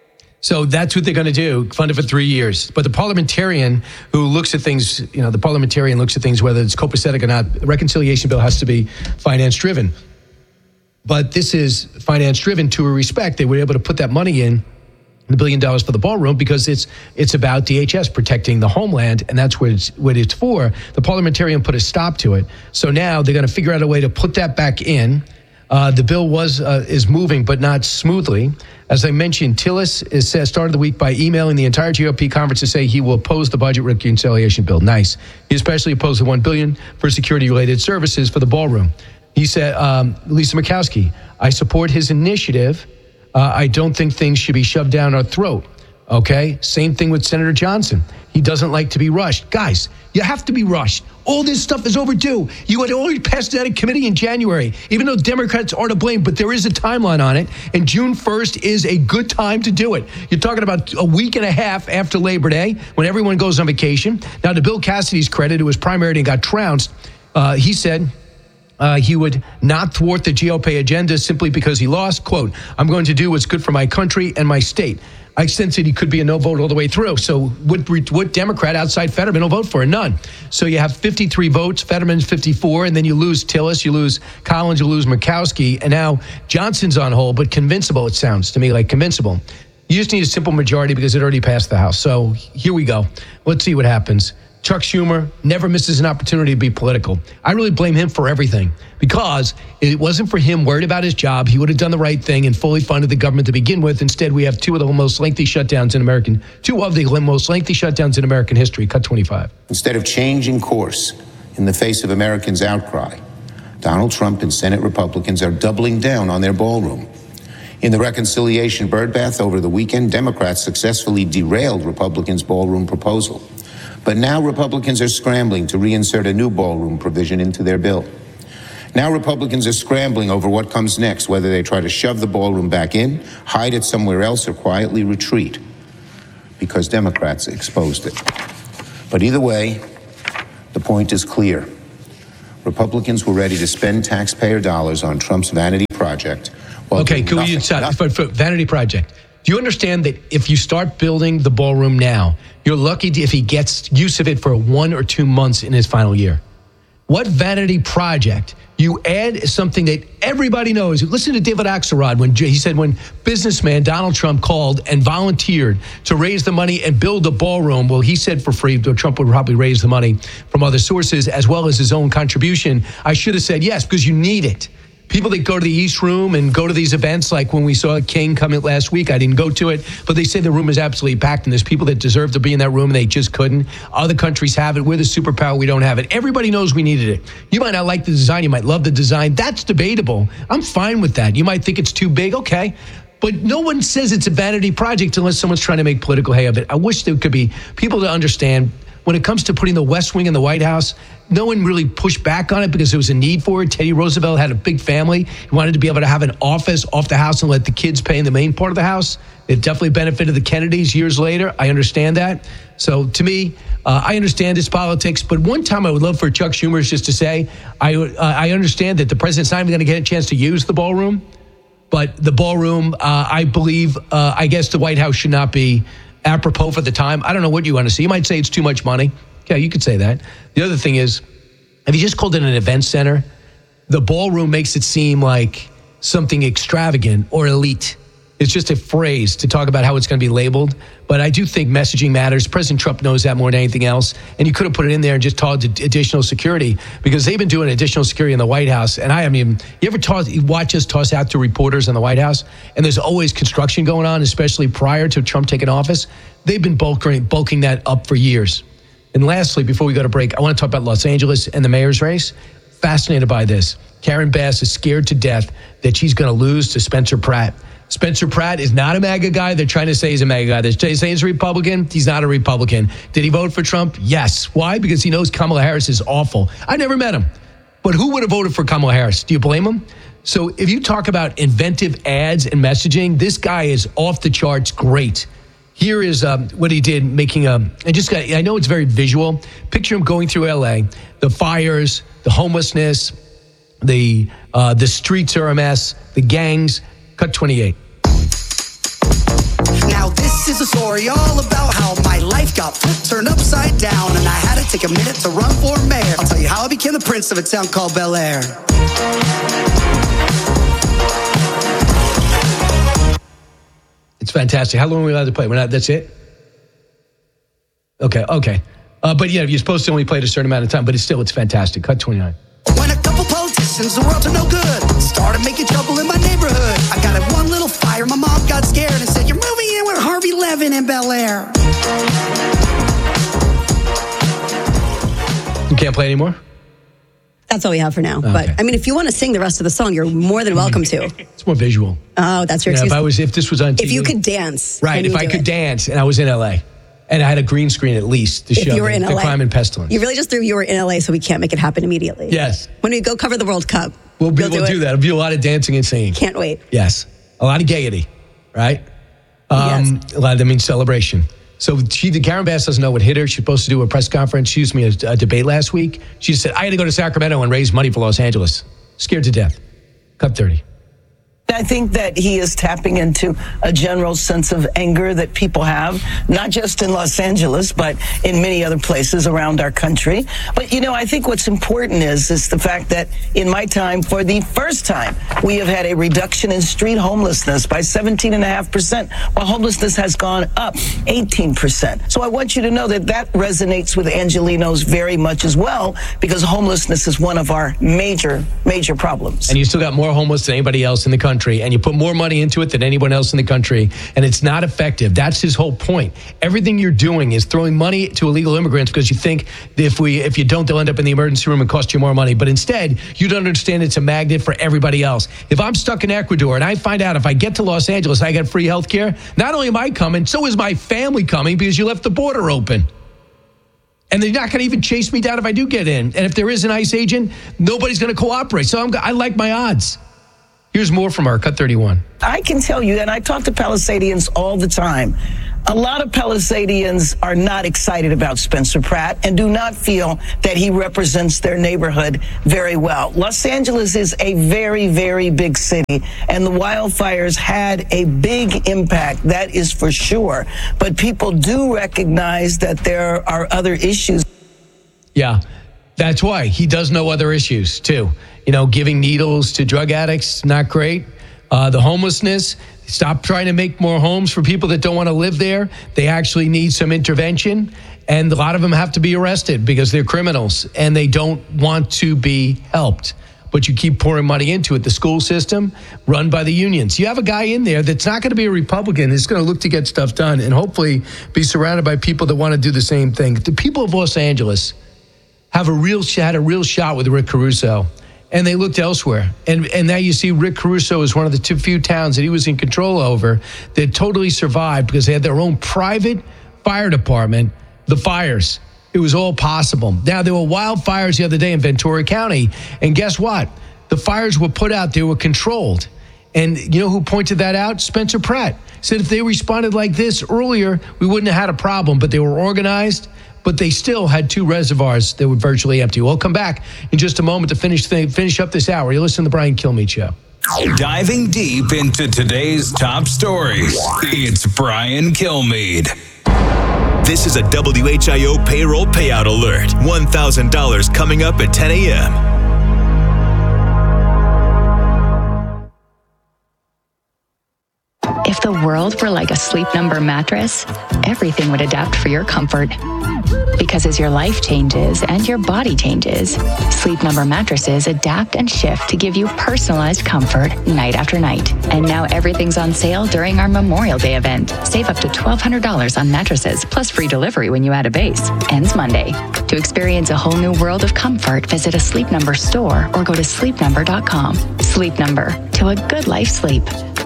Speaker 1: So that's what they're going to do, fund it for three years. But the parliamentarian who looks at things, you know, the parliamentarian looks at things, whether it's copacetic or not, the reconciliation bill has to be finance-driven. But this is finance-driven to a respect. They were able to put that money in, the billion dollars for the ballroom, because it's it's about D H S protecting the homeland, and that's what it's, what it's for. The parliamentarian put a stop to it. So now they're going to figure out a way to put that back in. Uh, the bill was uh, is moving, but not smoothly. As I mentioned, Tillis is, uh, started the week by emailing the entire G O P conference to say he will oppose the budget reconciliation bill. Nice. He especially opposed the one billion dollars for security-related services for the ballroom. He said, um, Lisa Murkowski, I support his initiative. Uh, I don't think things should be shoved down our throat. Okay? Same thing with Senator Johnson. He doesn't like to be rushed. Guys, you have to be rushed. All this stuff is overdue. You had already passed that in committee in January, even though Democrats are to blame, but there is a timeline on it, and June first is a good time to do it. You're talking about a week and a half after Labor Day, when everyone goes on vacation. Now, to Bill Cassidy's credit, who was primaried and got trounced, uh, he said, Uh, he would not thwart the G O P agenda simply because he lost. Quote, I'm going to do what's good for my country and my state. I sense that he could be a no vote all the way through. So what, what Democrat outside Fetterman will vote for? None. So you have fifty-three votes, Fetterman's fifty-four, and then you lose Tillis, you lose Collins, you lose Murkowski, and now Johnson's on hold, but convincible, it sounds to me like convincible. You just need a simple majority because it already passed the House. So here we go. Let's see what happens. Chuck Schumer never misses an opportunity to be political. I really blame him for everything because it wasn't for him worried about his job. He would have done the right thing and fully funded the government to begin with. Instead, we have two of the most lengthy shutdowns in American, two of the most lengthy shutdowns in American history. Cut twenty-five.
Speaker 14: Instead of changing course in the face of Americans' outcry, Donald Trump and Senate Republicans are doubling down on their ballroom. In the reconciliation birdbath over the weekend, Democrats successfully derailed Republicans' ballroom proposal. But now Republicans are scrambling to reinsert a new ballroom provision into their bill. Now Republicans are scrambling over what comes next, whether they try to shove the ballroom back in, hide it somewhere else, or quietly retreat, because Democrats exposed it. But either way, the point is clear. Republicans were ready to spend taxpayer dollars on Trump's vanity project.
Speaker 1: Okay, could we stop for, for vanity project? Do you understand that if you start building the ballroom now, you're lucky if he gets use of it for one or two months in his final year? What vanity project? You add something that everybody knows. Listen to David Axelrod when he said when businessman Donald Trump called and volunteered to raise the money and build a ballroom. Well, he said for free, though Trump would probably raise the money from other sources as well as his own contribution. I should have said yes, because you need it. People that go to the East Room and go to these events, like when we saw King come in last week, I didn't go to it, but they say the room is absolutely packed, and there's people that deserve to be in that room, and they just couldn't. Other countries have it. We're the superpower. We don't have it. Everybody knows we needed it. You might not like the design. You might love the design. That's debatable. I'm fine with that. You might think it's too big. Okay. But no one says it's a vanity project unless someone's trying to make political hay of it. I wish there could be people to understand when it comes to putting the West Wing in the White House, no one really pushed back on it because there was a need for it. Teddy Roosevelt had a big family. He wanted to be able to have an office off the house and let the kids pay in the main part of the house. It definitely benefited the Kennedys years later. I understand that. So to me, uh, I understand this politics. But one time I would love for Chuck Schumer just to say, I, uh, I understand that the president's not even going to get a chance to use the ballroom. But the ballroom, uh, I believe, uh, I guess the White House should not be apropos for the time. I don't know what you want to see. You might say it's too much money. Yeah, you could say that. The other thing is, if you just called it an event center, the ballroom makes it seem like something extravagant or elite. It's just a phrase to talk about how it's going to be labeled. But I do think messaging matters. President Trump knows that more than anything else. And you could have put it in there and just tossed additional security, because they've been doing additional security in the White House. And I haven't even, you ever toss, you watch us toss out to reporters in the White House? And there's always construction going on, especially prior to Trump taking office. They've been bulking, bulking that up for years. And lastly, before we go to break, I want to talk about Los Angeles and the mayor's race. Fascinated by this. Karen Bass is scared to death that she's going to lose to Spencer Pratt. Spencer Pratt is not a MAGA guy. They're trying to say he's a MAGA guy. They're saying he's a Republican. He's not a Republican. Did he vote for Trump? Yes. Why? Because he knows Kamala Harris is awful. I never met him. But who would have voted for Kamala Harris? Do you blame him? So if you talk about inventive ads and messaging, this guy is off the charts great. Here is um, what he did, making a, I just got, I know it's very visual. Picture him going through L A, the fires, the homelessness, the uh, the streets are a mess, the gangs. Cut twenty-eight.
Speaker 16: Now this is a story all about how my life got flipped, turned upside down, and I had to take a minute to run for mayor. I'll tell you how I became the prince of a town called Bel Air.
Speaker 1: It's fantastic. How long are we allowed to play? We're not, that's it? Okay, okay. Uh, but yeah, you're supposed to only play it a certain amount of time, but it's still, it's fantastic. Cut twenty-nine.
Speaker 16: When a couple politicians, the world to no good, started making trouble in my neighborhood. I got in one little fire, my mom got scared and said, "You're moving in with Harvey Levin in Bel Air."
Speaker 1: You can't play anymore?
Speaker 17: That's all we have for now.
Speaker 1: Okay.
Speaker 17: But I mean, if you want to sing the rest of the song, you're more than welcome to.
Speaker 1: It's more visual.
Speaker 17: Oh, that's your
Speaker 1: Yeah,
Speaker 17: excuse.
Speaker 1: if I was, if this was on T V.
Speaker 17: If you could dance.
Speaker 1: Right,
Speaker 17: then
Speaker 1: if
Speaker 17: you
Speaker 1: I
Speaker 17: do
Speaker 1: could
Speaker 17: it.
Speaker 1: dance and I was in L A and I had a green screen at least to
Speaker 17: If
Speaker 1: show
Speaker 17: you were
Speaker 1: the,
Speaker 17: in
Speaker 1: the
Speaker 17: L A.
Speaker 1: crime and pestilence.
Speaker 17: You really just threw you were in L A, so we can't make it happen immediately.
Speaker 1: Yes.
Speaker 17: When we go cover the World Cup,
Speaker 1: We'll, be,
Speaker 17: we'll
Speaker 1: we'll
Speaker 17: do,
Speaker 1: do
Speaker 17: it.
Speaker 1: that. It'll be a lot of dancing and singing.
Speaker 17: Can't wait.
Speaker 1: Yes. A lot of gaiety, right? Um, yes. A lot of that means celebration. So she, the Karen Bass doesn't know what hit her. She's supposed to do a press conference. She used me a, a debate last week. She said, I had to go to Sacramento and raise money for Los Angeles. Scared to death. Cut thirty.
Speaker 19: I think that he is tapping into a general sense of anger that people have, not just in Los Angeles, but in many other places around our country. But, you know, I think what's important is, is the fact that in my time, for the first time, we have had a reduction in street homelessness by seventeen point five percent, while homelessness has gone up eighteen percent. So I want you to know that that resonates with Angelenos very much as well, because homelessness is one of our major, major problems.
Speaker 1: And you still got more homeless than anybody else in the country. And you put more money into it than anyone else in the country, and it's not effective. That's his whole point. Everything you're doing is throwing money to illegal immigrants because you think that if we, if you don't, they'll end up in the emergency room and cost you more money. But instead, you don't understand it's a magnet for everybody else. If I'm stuck in Ecuador and I find out if I get to Los Angeles, I get free health care, not only am I coming, so is my family coming because you left the border open. And they're not going to even chase me down if I do get in. And if there is an ICE agent, nobody's going to cooperate. So I'm, I like my odds. Here's more from our Cut thirty-one.
Speaker 19: I can tell you, and I talk to Palisadians all the time, a lot of Palisadians are not excited about Spencer Pratt and do not feel that he represents their neighborhood very well. Los Angeles is a very, very big city, and the wildfires had a big impact, that is for sure. But people do recognize that there are other issues.
Speaker 1: Yeah, that's why. He does know other issues, too. You know, giving needles to drug addicts, not great. Uh, the homelessness, stop trying to make more homes for people that don't want to live there. They actually need some intervention. And a lot of them have to be arrested because they're criminals and they don't want to be helped. But you keep pouring money into it. The school system run by the unions. You have a guy in there that's not going to be a Republican. That's going to look to get stuff done and hopefully be surrounded by people that want to do the same thing. The people of Los Angeles have a real had a real shot with Rick Caruso. And they looked elsewhere. And and now you see Rick Caruso is one of the two few towns that he was in control over that totally survived because they had their own private fire department, the fires. It was all possible. Now, there were wildfires the other day in Ventura County. And guess what? The fires were put out. They were controlled. And you know who pointed that out? Spencer Pratt. Said if they responded like this earlier, we wouldn't have had a problem. But they were organized. But they still had two reservoirs that were virtually empty. We'll come back in just a moment to finish th- finish up this hour. You're listening to the Brian Kilmeade Show.
Speaker 7: Diving deep into today's top stories, it's Brian Kilmeade.
Speaker 8: This is a W H I O payroll payout alert. one thousand dollars coming up at ten a.m.
Speaker 18: If the world were like a Sleep Number mattress, everything would adapt for your comfort. Because as your life changes and your body changes, Sleep Number mattresses adapt and shift to give you personalized comfort night after night. And now everything's on sale during our Memorial Day event. Save up to twelve hundred dollars on mattresses, plus free delivery when you add a base. Ends Monday. To experience a whole new world of comfort, visit a Sleep Number store or go to sleep number dot com. Sleep Number. To a good life sleep.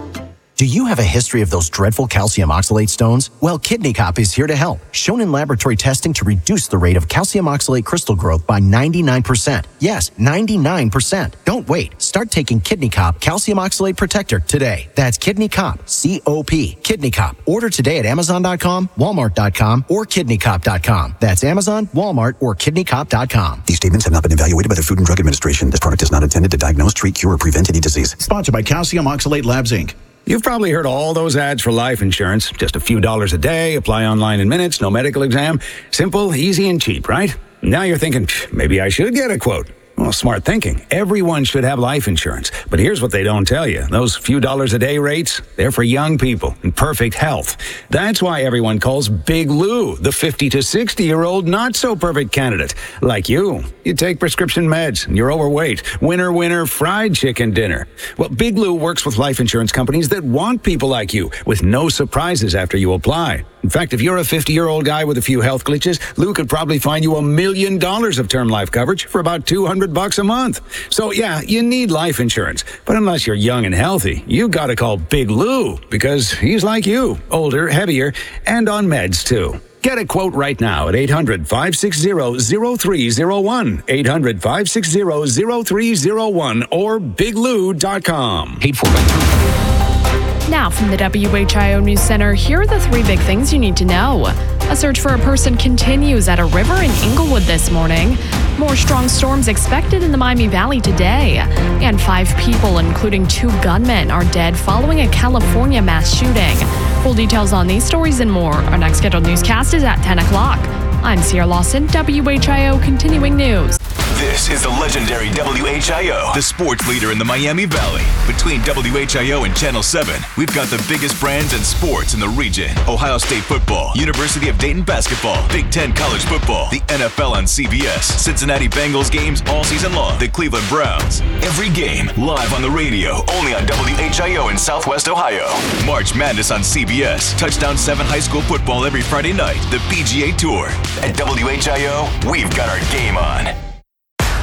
Speaker 20: Do you have a history of those dreadful calcium oxalate stones? Well, Kidney Cop is here to help. Shown in laboratory testing to reduce the rate of calcium oxalate crystal growth by ninety-nine percent. Yes, ninety-nine percent. Don't wait. Start taking Kidney Cop Calcium Oxalate Protector today. That's Kidney Cop, C O P. Kidney Cop. Order today at amazon dot com, walmart dot com, or kidney cop dot com. That's Amazon, Walmart, or kidney cop dot com.
Speaker 21: These statements have not been evaluated by the Food and Drug Administration. This product is not intended to diagnose, treat, cure, or prevent any disease.
Speaker 22: Sponsored by Calcium Oxalate Labs, Incorporated. You've probably heard all those ads for life insurance. Just a few dollars a day, apply online in minutes, no medical exam. Simple, easy, and cheap, right? Now you're thinking, maybe I should get a quote. Well, smart thinking. Everyone should have life insurance. But here's what they don't tell you. Those few dollars a day rates, they're for young people in perfect health. That's why everyone calls Big Lou the fifty to sixty-year-old not-so-perfect candidate. Like you. You take prescription meds, and you're overweight. Winner, winner, fried chicken dinner. Well, Big Lou works with life insurance companies that want people like you, with no surprises after you apply. In fact, if you're a fifty-year-old guy with a few health glitches, Lou could probably find you a million dollars of term life coverage for about two hundred bucks a month. So yeah, you need life insurance. But unless you're young and healthy, you gotta call Big Lou, because he's like you, older, heavier, and on meds too. Get a quote right now at eight hundred, five six zero, zero three zero one, eight hundred, five six zero, zero three zero one, or big lou dot com. Paid for by
Speaker 15: Now from the W H I O News Center, here are the three big things you need to know. A search for a person continues at a river in Inglewood this morning. More strong storms expected in the Miami Valley today. And five people, including two gunmen, are dead following a California mass shooting. Full details on these stories and more. Our next scheduled newscast is at ten o'clock. I'm Sierra Lawson, W H I O Continuing News.
Speaker 8: This is the legendary W H I O, the sports leader in the Miami Valley. Between W H I O and Channel seven, we've got the biggest brands and sports in the region. Ohio State football, University of Dayton basketball, Big Ten college football, the N F L on C B S, Cincinnati Bengals games all season long, the Cleveland Browns. Every game live on the radio, only on W H I O in Southwest Ohio. March Madness on C B S, Touchdown seven high school football every Friday night, the P G A Tour. At W H I O, we've got our game on.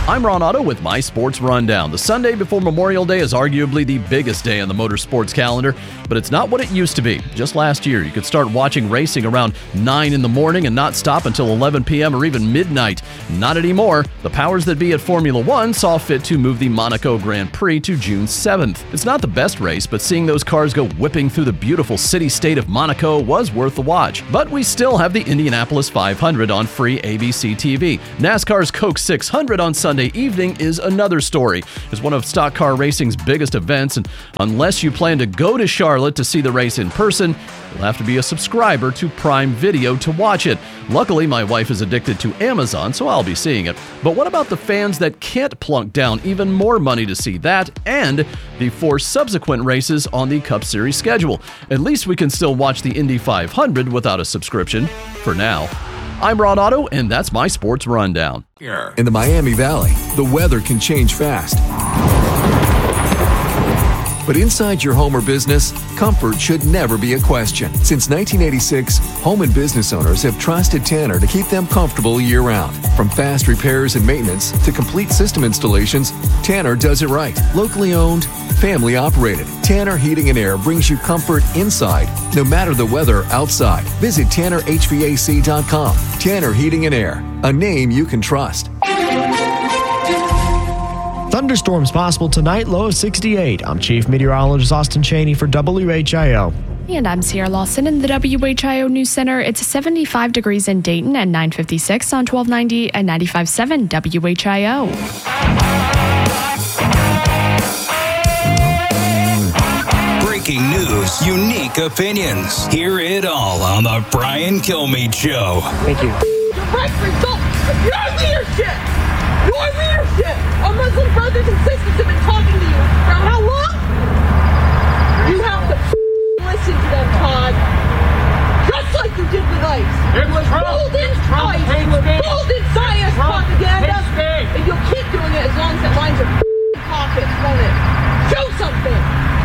Speaker 4: I'm Ron Otto with my Sports Rundown. The Sunday before Memorial Day is arguably the biggest day on the motorsports calendar, but it's not what it used to be. Just last year, you could start watching racing around nine in the morning and not stop until eleven p.m. or even midnight. Not anymore. The powers that be at Formula One saw fit to move the Monaco Grand Prix to June seventh. It's not the best race, but seeing those cars go whipping through the beautiful city-state of Monaco was worth the watch. But we still have the Indianapolis five hundred on free A B C T V. NASCAR's Coke six hundred on Sunday evening is another story. It's one of stock car racing's biggest events, and unless you plan to go to Charlotte to see the race in person, you'll have to be a subscriber to Prime Video to watch it. Luckily, my wife is addicted to Amazon, so I'll be seeing it. But what about the fans that can't plunk down even more money to see that and the four subsequent races on the Cup Series schedule? At least we can still watch the Indy five hundred without a subscription, for now. I'm Ron Otto, and that's my Sports Rundown.
Speaker 6: In the Miami Valley, the weather can change fast. But inside your home or business, comfort should never be a question. Since nineteen eighty-six, home and business owners have trusted Tanner to keep them comfortable year-round. From fast repairs and maintenance to complete system installations, Tanner does it right. Locally owned, family operated. Tanner Heating and Air brings you comfort inside, no matter the weather outside. Visit Tanner H V A C dot com. Tanner Heating and Air, a name you can trust.
Speaker 23: Thunderstorms possible tonight, low of sixty-eight. I'm Chief Meteorologist Austin Cheney for W H I O.
Speaker 15: And I'm Sierra Lawson in the W H I O News Center. It's seventy-five degrees in Dayton and nine fifty-six on twelve ninety and ninety-five point seven W H I O.
Speaker 7: Breaking news, unique opinions. Hear it all on the Brian Kilmeade Show.
Speaker 23: Thank you.
Speaker 24: Direct result of your leadership! Your leadership! Our Muslim brothers and sisters have been talking to you for how long? You have to listen to them, Todd. Just like you did with ICE. It was golden ICE, golden science propaganda, and you'll keep doing it as long as it lines your pockets, won't it? Show something.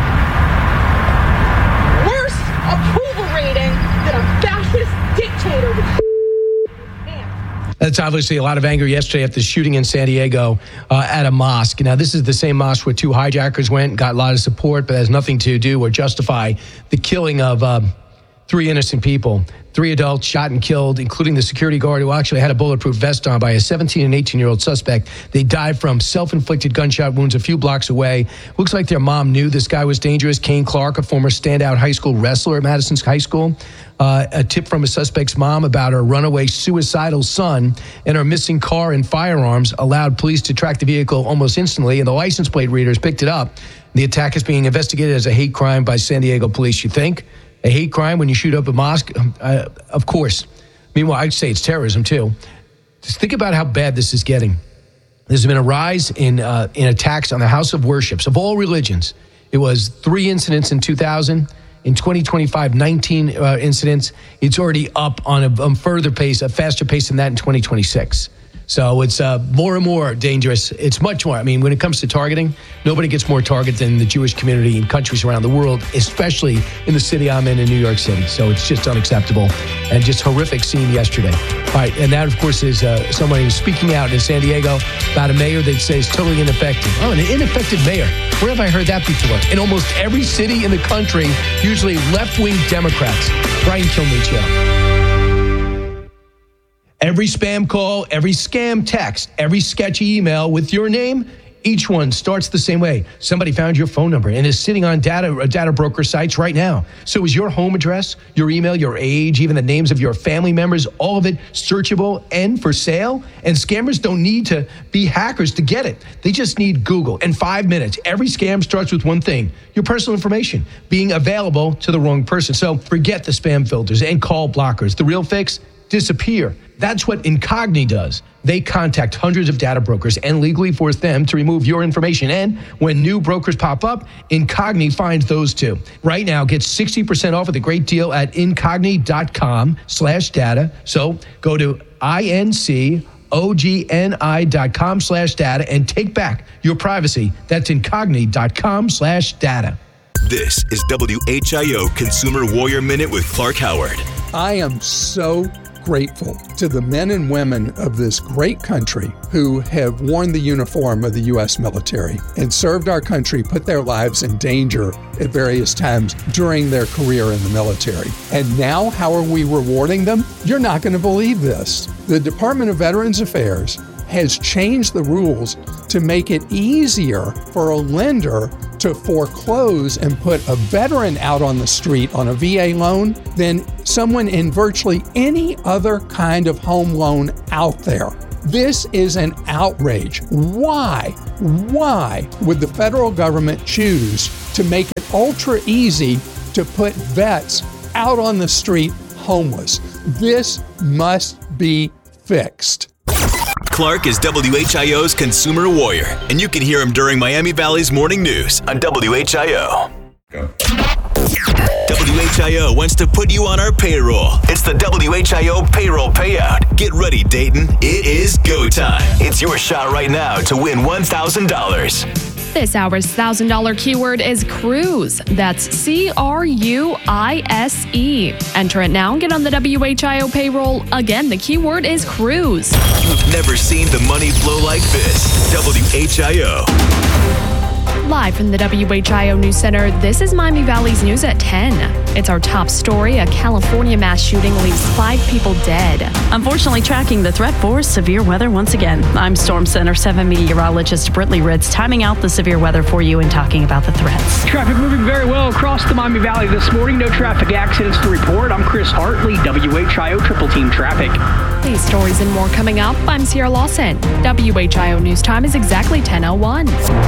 Speaker 24: Worse approval rating than a fascist dictator with
Speaker 1: That's obviously a lot of anger yesterday after the shooting in San Diego uh, at a mosque. Now, this is the same mosque where two hijackers went, got a lot of support, but has nothing to do or justify the killing of um, three innocent people. Three adults shot and killed, including the security guard who actually had a bulletproof vest on, by a seventeen and eighteen-year-old suspect. They died from self-inflicted gunshot wounds a few blocks away. Looks like their mom knew this guy was dangerous. Kane Clark, a former standout high school wrestler at Madison's High School. Uh, a tip from a suspect's mom about her runaway suicidal son and her missing car and firearms allowed police to track the vehicle almost instantly, and the license plate readers picked it up. The attack is being investigated as a hate crime by San Diego police. You think? A hate crime when you shoot up a mosque? Uh, of course. Meanwhile, I'd say it's terrorism, too. Just think about how bad this is getting. There's been a rise in uh, in attacks on the house of worships of all religions. It was three incidents in two thousand. In twenty twenty-five, nineteen uh, incidents. It's already up on a, a further pace, a faster pace than that in twenty twenty-six. So it's uh, more and more dangerous. It's much more. I mean, when it comes to targeting, nobody gets more targeted than the Jewish community in countries around the world, especially in the city I'm in, in New York City. So it's just unacceptable and just horrific scene yesterday. All right, and that, of course, is uh, someone who's speaking out in San Diego about a mayor they'd say is totally ineffective. Oh, an ineffective mayor. Where have I heard that before? In almost every city in the country, usually left-wing Democrats. Brian Kilmeade Show. Every spam call, every scam text, every sketchy email with your name, each one starts the same way. Somebody found your phone number and is sitting on data uh, data broker sites right now. So is your home address, your email, your age, even the names of your family members, all of it searchable and for sale? And scammers don't need to be hackers to get it. They just need Google. In five minutes, every scam starts with one thing: your personal information being available to the wrong person. So forget the spam filters and call blockers. The real fix? Disappear. That's what Incogni does. They contact hundreds of data brokers and legally force them to remove your information. And when new brokers pop up, Incogni finds those too. Right now, get sixty percent off with a great deal at incogni.com slash data. So go to I-N-C-O-G-N-I dot com slash data and take back your privacy. That's incogni.com slash data.
Speaker 8: This is W H I O Consumer Warrior Minute with Clark Howard.
Speaker 25: I am so
Speaker 2: grateful to the men and women of this great country who have worn the uniform of the U S military and served our country, put their lives in danger at various times during their career in the military. And now, how are we rewarding them? You're not going to believe this. The Department of Veterans Affairs has changed the rules to make it easier for a lender to foreclose and put a veteran out on the street on a V A loan than someone in virtually any other kind of home loan out there. This is an outrage. Why? Why would the federal government choose to make it ultra easy to put vets out on the street homeless? This must be fixed.
Speaker 8: Clark is W H I O's consumer warrior, and you can hear him during Miami Valley's morning news on W H I O. Go. W H I O wants to put you on our payroll. It's the W H I O payroll payout. Get ready, Dayton. It is go time. It's your shot right now to win one thousand dollars.
Speaker 15: This hour's one thousand dollars keyword is cruise. That's C R U I S E. Enter it now and get on the W H I O payroll. Again, the keyword is cruise.
Speaker 8: You've never seen the money flow like this. W H I O.
Speaker 15: Live from the W H I O News Center, this is Miami Valley's News at ten. It's our top story. A California mass shooting leaves five people dead.
Speaker 3: Unfortunately, tracking the threat for severe weather once again. I'm Storm Center seven meteorologist Brittany Ritz, timing out the severe weather for you and talking about the threats.
Speaker 5: Traffic moving very well across the Miami Valley this morning. No traffic accidents to report. I'm Chris Hartley, W H I O Triple Team Traffic.
Speaker 15: These stories and more coming up. I'm Sierra Lawson. W H I O News Time is exactly ten oh one.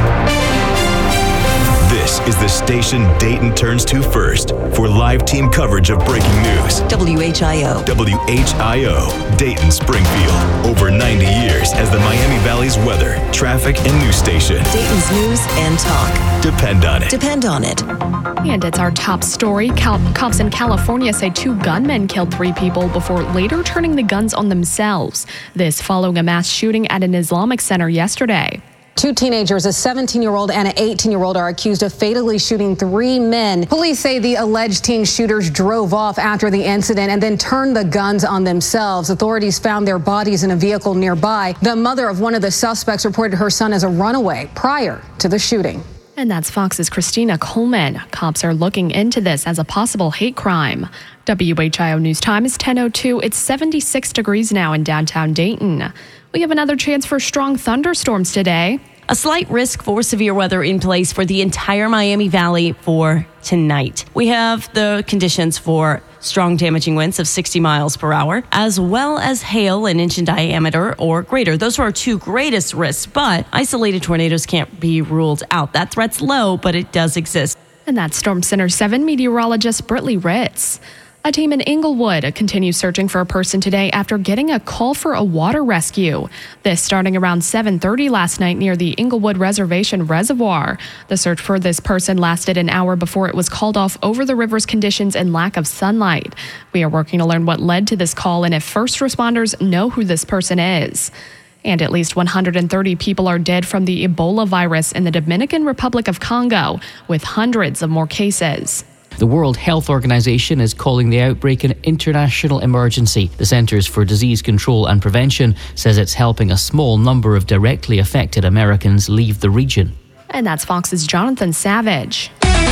Speaker 8: This is the station Dayton turns to first for live team coverage of breaking news.
Speaker 17: W H I O.
Speaker 8: W H I O, Dayton Springfield. Over ninety years as the Miami Valley's weather, traffic, and news station.
Speaker 17: Dayton's news and talk.
Speaker 8: Depend on it.
Speaker 17: Depend on it.
Speaker 15: And it's our top story. Cal- cops in California say two gunmen killed three people before later turning the guns on themselves. This following a mass shooting at an Islamic center yesterday.
Speaker 9: Two teenagers, a seventeen-year-old and an eighteen-year-old, are accused of fatally shooting three men. Police say the alleged teen shooters drove off after the incident and then turned the guns on themselves. Authorities found their bodies in a vehicle nearby. The mother of one of the suspects reported her son as a runaway prior to the shooting.
Speaker 15: And that's Fox's Christina Coleman. Cops are looking into this as a possible hate crime. W H I O News Time is ten oh two. It's seventy-six degrees now in downtown Dayton. We have another chance for strong thunderstorms today.
Speaker 3: A slight risk for severe weather in place for the entire Miami Valley for tonight. We have the conditions for strong damaging winds of sixty miles per hour, as well as hail an inch in diameter or greater. Those are our two greatest risks, but isolated tornadoes can't be ruled out. That threat's low, but it does exist.
Speaker 15: And that's Storm Center seven meteorologist Brittany Ritz. A team in Inglewood continues searching for a person today after getting a call for a water rescue. This starting around seven thirty last night near the Inglewood Reservation Reservoir. The search for this person lasted an hour before it was called off over the river's conditions and lack of sunlight. We are working to learn what led to this call and if first responders know who this person is. And at least one hundred thirty people are dead from the Ebola virus in the Dominican Republic of Congo, with hundreds of more cases.
Speaker 25: The World Health Organization is calling the outbreak an international emergency. The Centers for Disease Control and Prevention says it's helping a small number of directly affected Americans leave the region.
Speaker 15: And that's Fox's Jonathan Savage.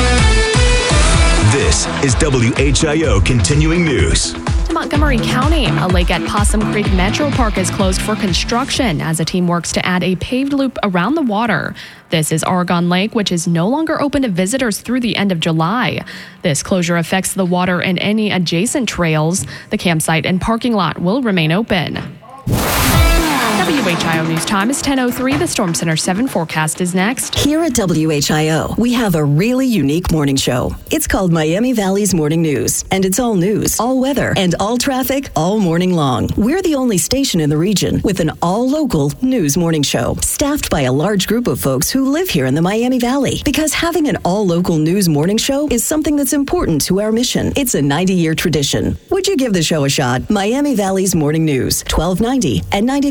Speaker 8: This is W H I O Continuing News.
Speaker 15: Montgomery County, a lake at Possum Creek Metro Park is closed for construction as a team works to add a paved loop around the water. This is Argonne Lake, which is no longer open to visitors through the end of July. This closure affects the water and any adjacent trails. The campsite and parking lot will remain open. W H I O News Time is ten oh three. The Storm Center seven forecast is next.
Speaker 17: Here at W H I O, we have a really unique morning show. It's called Miami Valley's Morning News, and it's all news, all weather, and all traffic all morning long. We're the only station in the region with an all-local news morning show, staffed by a large group of folks who live here in the Miami Valley. Because having an all-local news morning show is something that's important to our mission. It's a ninety-year tradition. Would you give the show a shot? Miami Valley's Morning News, twelve ninety and ninety-five point seven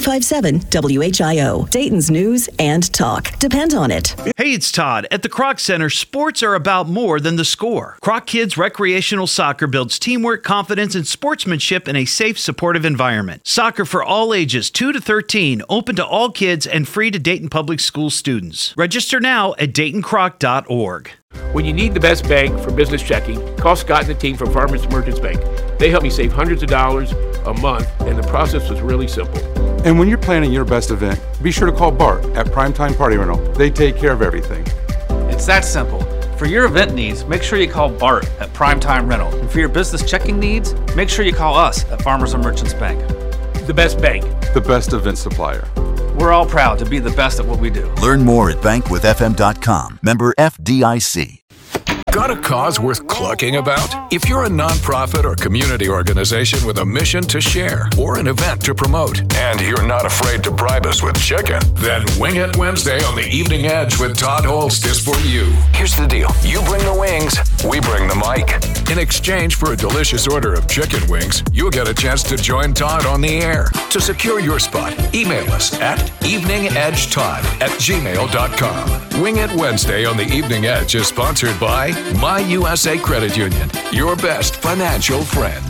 Speaker 17: seven W H I O, Dayton's news and talk. Depend on it.
Speaker 10: Hey, it's Todd. At the Kroc Center, sports are about more than the score. Kroc Kids Recreational Soccer builds teamwork, confidence, and sportsmanship in a safe, supportive environment. Soccer for all ages, two to thirteen, open to all kids and free to Dayton Public School students. Register now at dayton croc dot org.
Speaker 11: When you need the best bank for business checking, call Scott and the team from Farmers Merchants Bank. They helped me save hundreds of dollars a month, and the process was really simple.
Speaker 12: And when you're planning your best event, be sure to call Bart at Primetime Party Rental. They take care of everything.
Speaker 13: It's that simple. For your event needs, make sure you call Bart at Primetime Rental. And for your business checking needs, make sure you call us at Farmers and Merchants Bank.
Speaker 11: The best bank.
Speaker 12: The best event supplier.
Speaker 13: We're all proud to be the best at what we do.
Speaker 14: Learn more at bank with f m dot com. Member F D I C.
Speaker 26: Got a cause worth clucking about? If you're a nonprofit or community organization with a mission to share or an event to promote, and you're not afraid to bribe us with chicken, then Wing It Wednesday on the Evening Edge with Todd Holst is for you. Here's the deal. You bring the wings, we bring the mic. In exchange for a delicious order of chicken wings, you'll get a chance to join Todd on the air. To secure your spot, email us at eveningedgetodd at gmail dot com. Wing It Wednesday on the Evening Edge is sponsored by My U S A Credit Union, your best financial friend.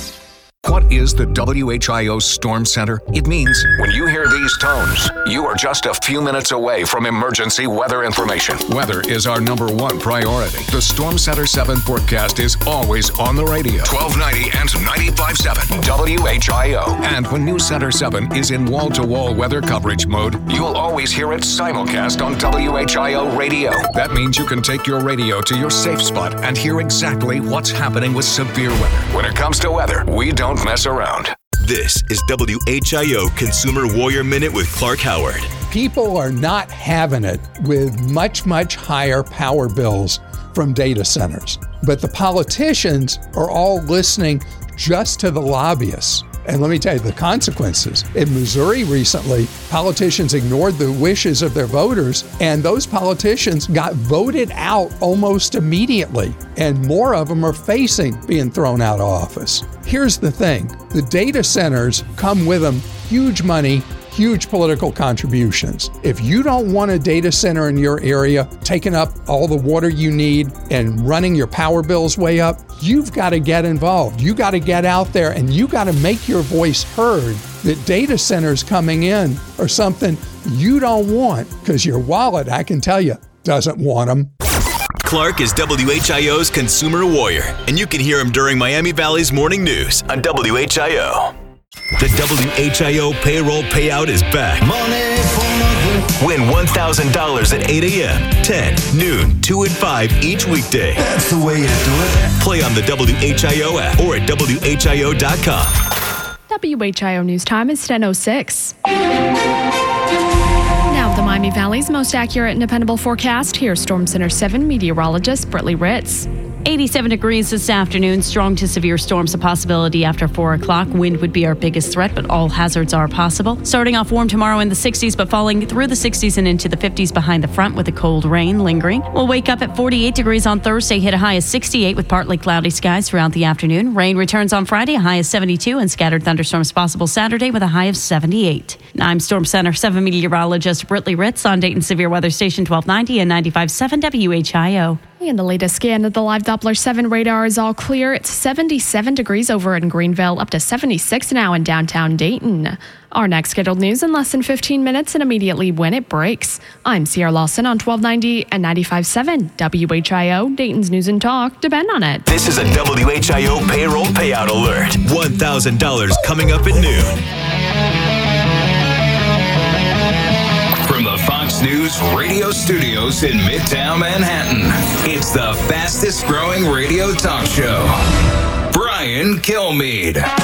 Speaker 26: What is the W H I O Storm Center? It means when you hear these tones, you are just a few minutes away from emergency weather information. Weather is our number one priority. The Storm Center seven forecast is always on the radio. twelve ninety and ninety-five point seven W H I O. And when News Center seven is in wall-to-wall weather coverage mode, you'll always hear it simulcast on W H I O radio. That means you can take your radio to your safe spot and hear exactly what's happening with severe weather. When it comes to weather, we don't mess around.
Speaker 8: This is W H I O Consumer Warrior Minute with Clark Howard.
Speaker 2: People are not having it with much, much higher power bills from data centers. But the politicians are all listening just to the lobbyists. And let me tell you the consequences. In Missouri recently, politicians ignored the wishes of their voters, and those politicians got voted out almost immediately. And more of them are facing being thrown out of office. Here's the thing. The data centers come with them huge money, huge political contributions. If you don't want a data center in your area taking up all the water you need and running your power bills way up, you've got to get involved. You got to get out there and you got to make your voice heard that data centers coming in are something you don't want because your wallet, I can tell you, doesn't want them.
Speaker 8: Clark is W H I O's Consumer Warrior, and you can hear him during Miami Valley's Morning News on W H I O. The W H I O payroll payout is back. Money for Win one thousand dollars at eight a.m., ten, noon, two, and five each weekday. That's the way you do it. Play on the W H I O app or at W H I O dot com.
Speaker 15: W H I O News Time is ten oh six. Now the Miami Valley's most accurate and dependable forecast. Here's Storm Center seven meteorologist Britley Ritz.
Speaker 3: eighty-seven degrees this afternoon. Strong to severe storms a possibility after four o'clock. Wind would be our biggest threat, but all hazards are possible. Starting off warm tomorrow in the sixties, but falling through the sixties and into the fifties behind the front with the cold rain lingering. We'll wake up at forty-eight degrees on Thursday, hit a high of sixty-eight with partly cloudy skies throughout the afternoon. Rain returns on Friday, a high of seventy-two, and scattered thunderstorms possible Saturday with a high of seventy-eight. I'm Storm Center seven meteorologist Britley Ritz on Dayton Severe Weather Station twelve ninety and ninety-five point seven W H I O.
Speaker 15: And the latest scan of the live Doppler seven radar is all clear. It's seventy-seven degrees over in Greenville, up to seventy-six now in downtown Dayton. Our next scheduled news in less than fifteen minutes and immediately when it breaks. I'm Sierra Lawson on twelve ninety and ninety-five point seven W H I O, Dayton's News and Talk. Depend on it.
Speaker 8: This is a W H I O payroll payout alert. one thousand dollars coming up at noon. Fox News radio studios in Midtown Manhattan. It's the fastest growing radio talk show. Brian Kilmeade.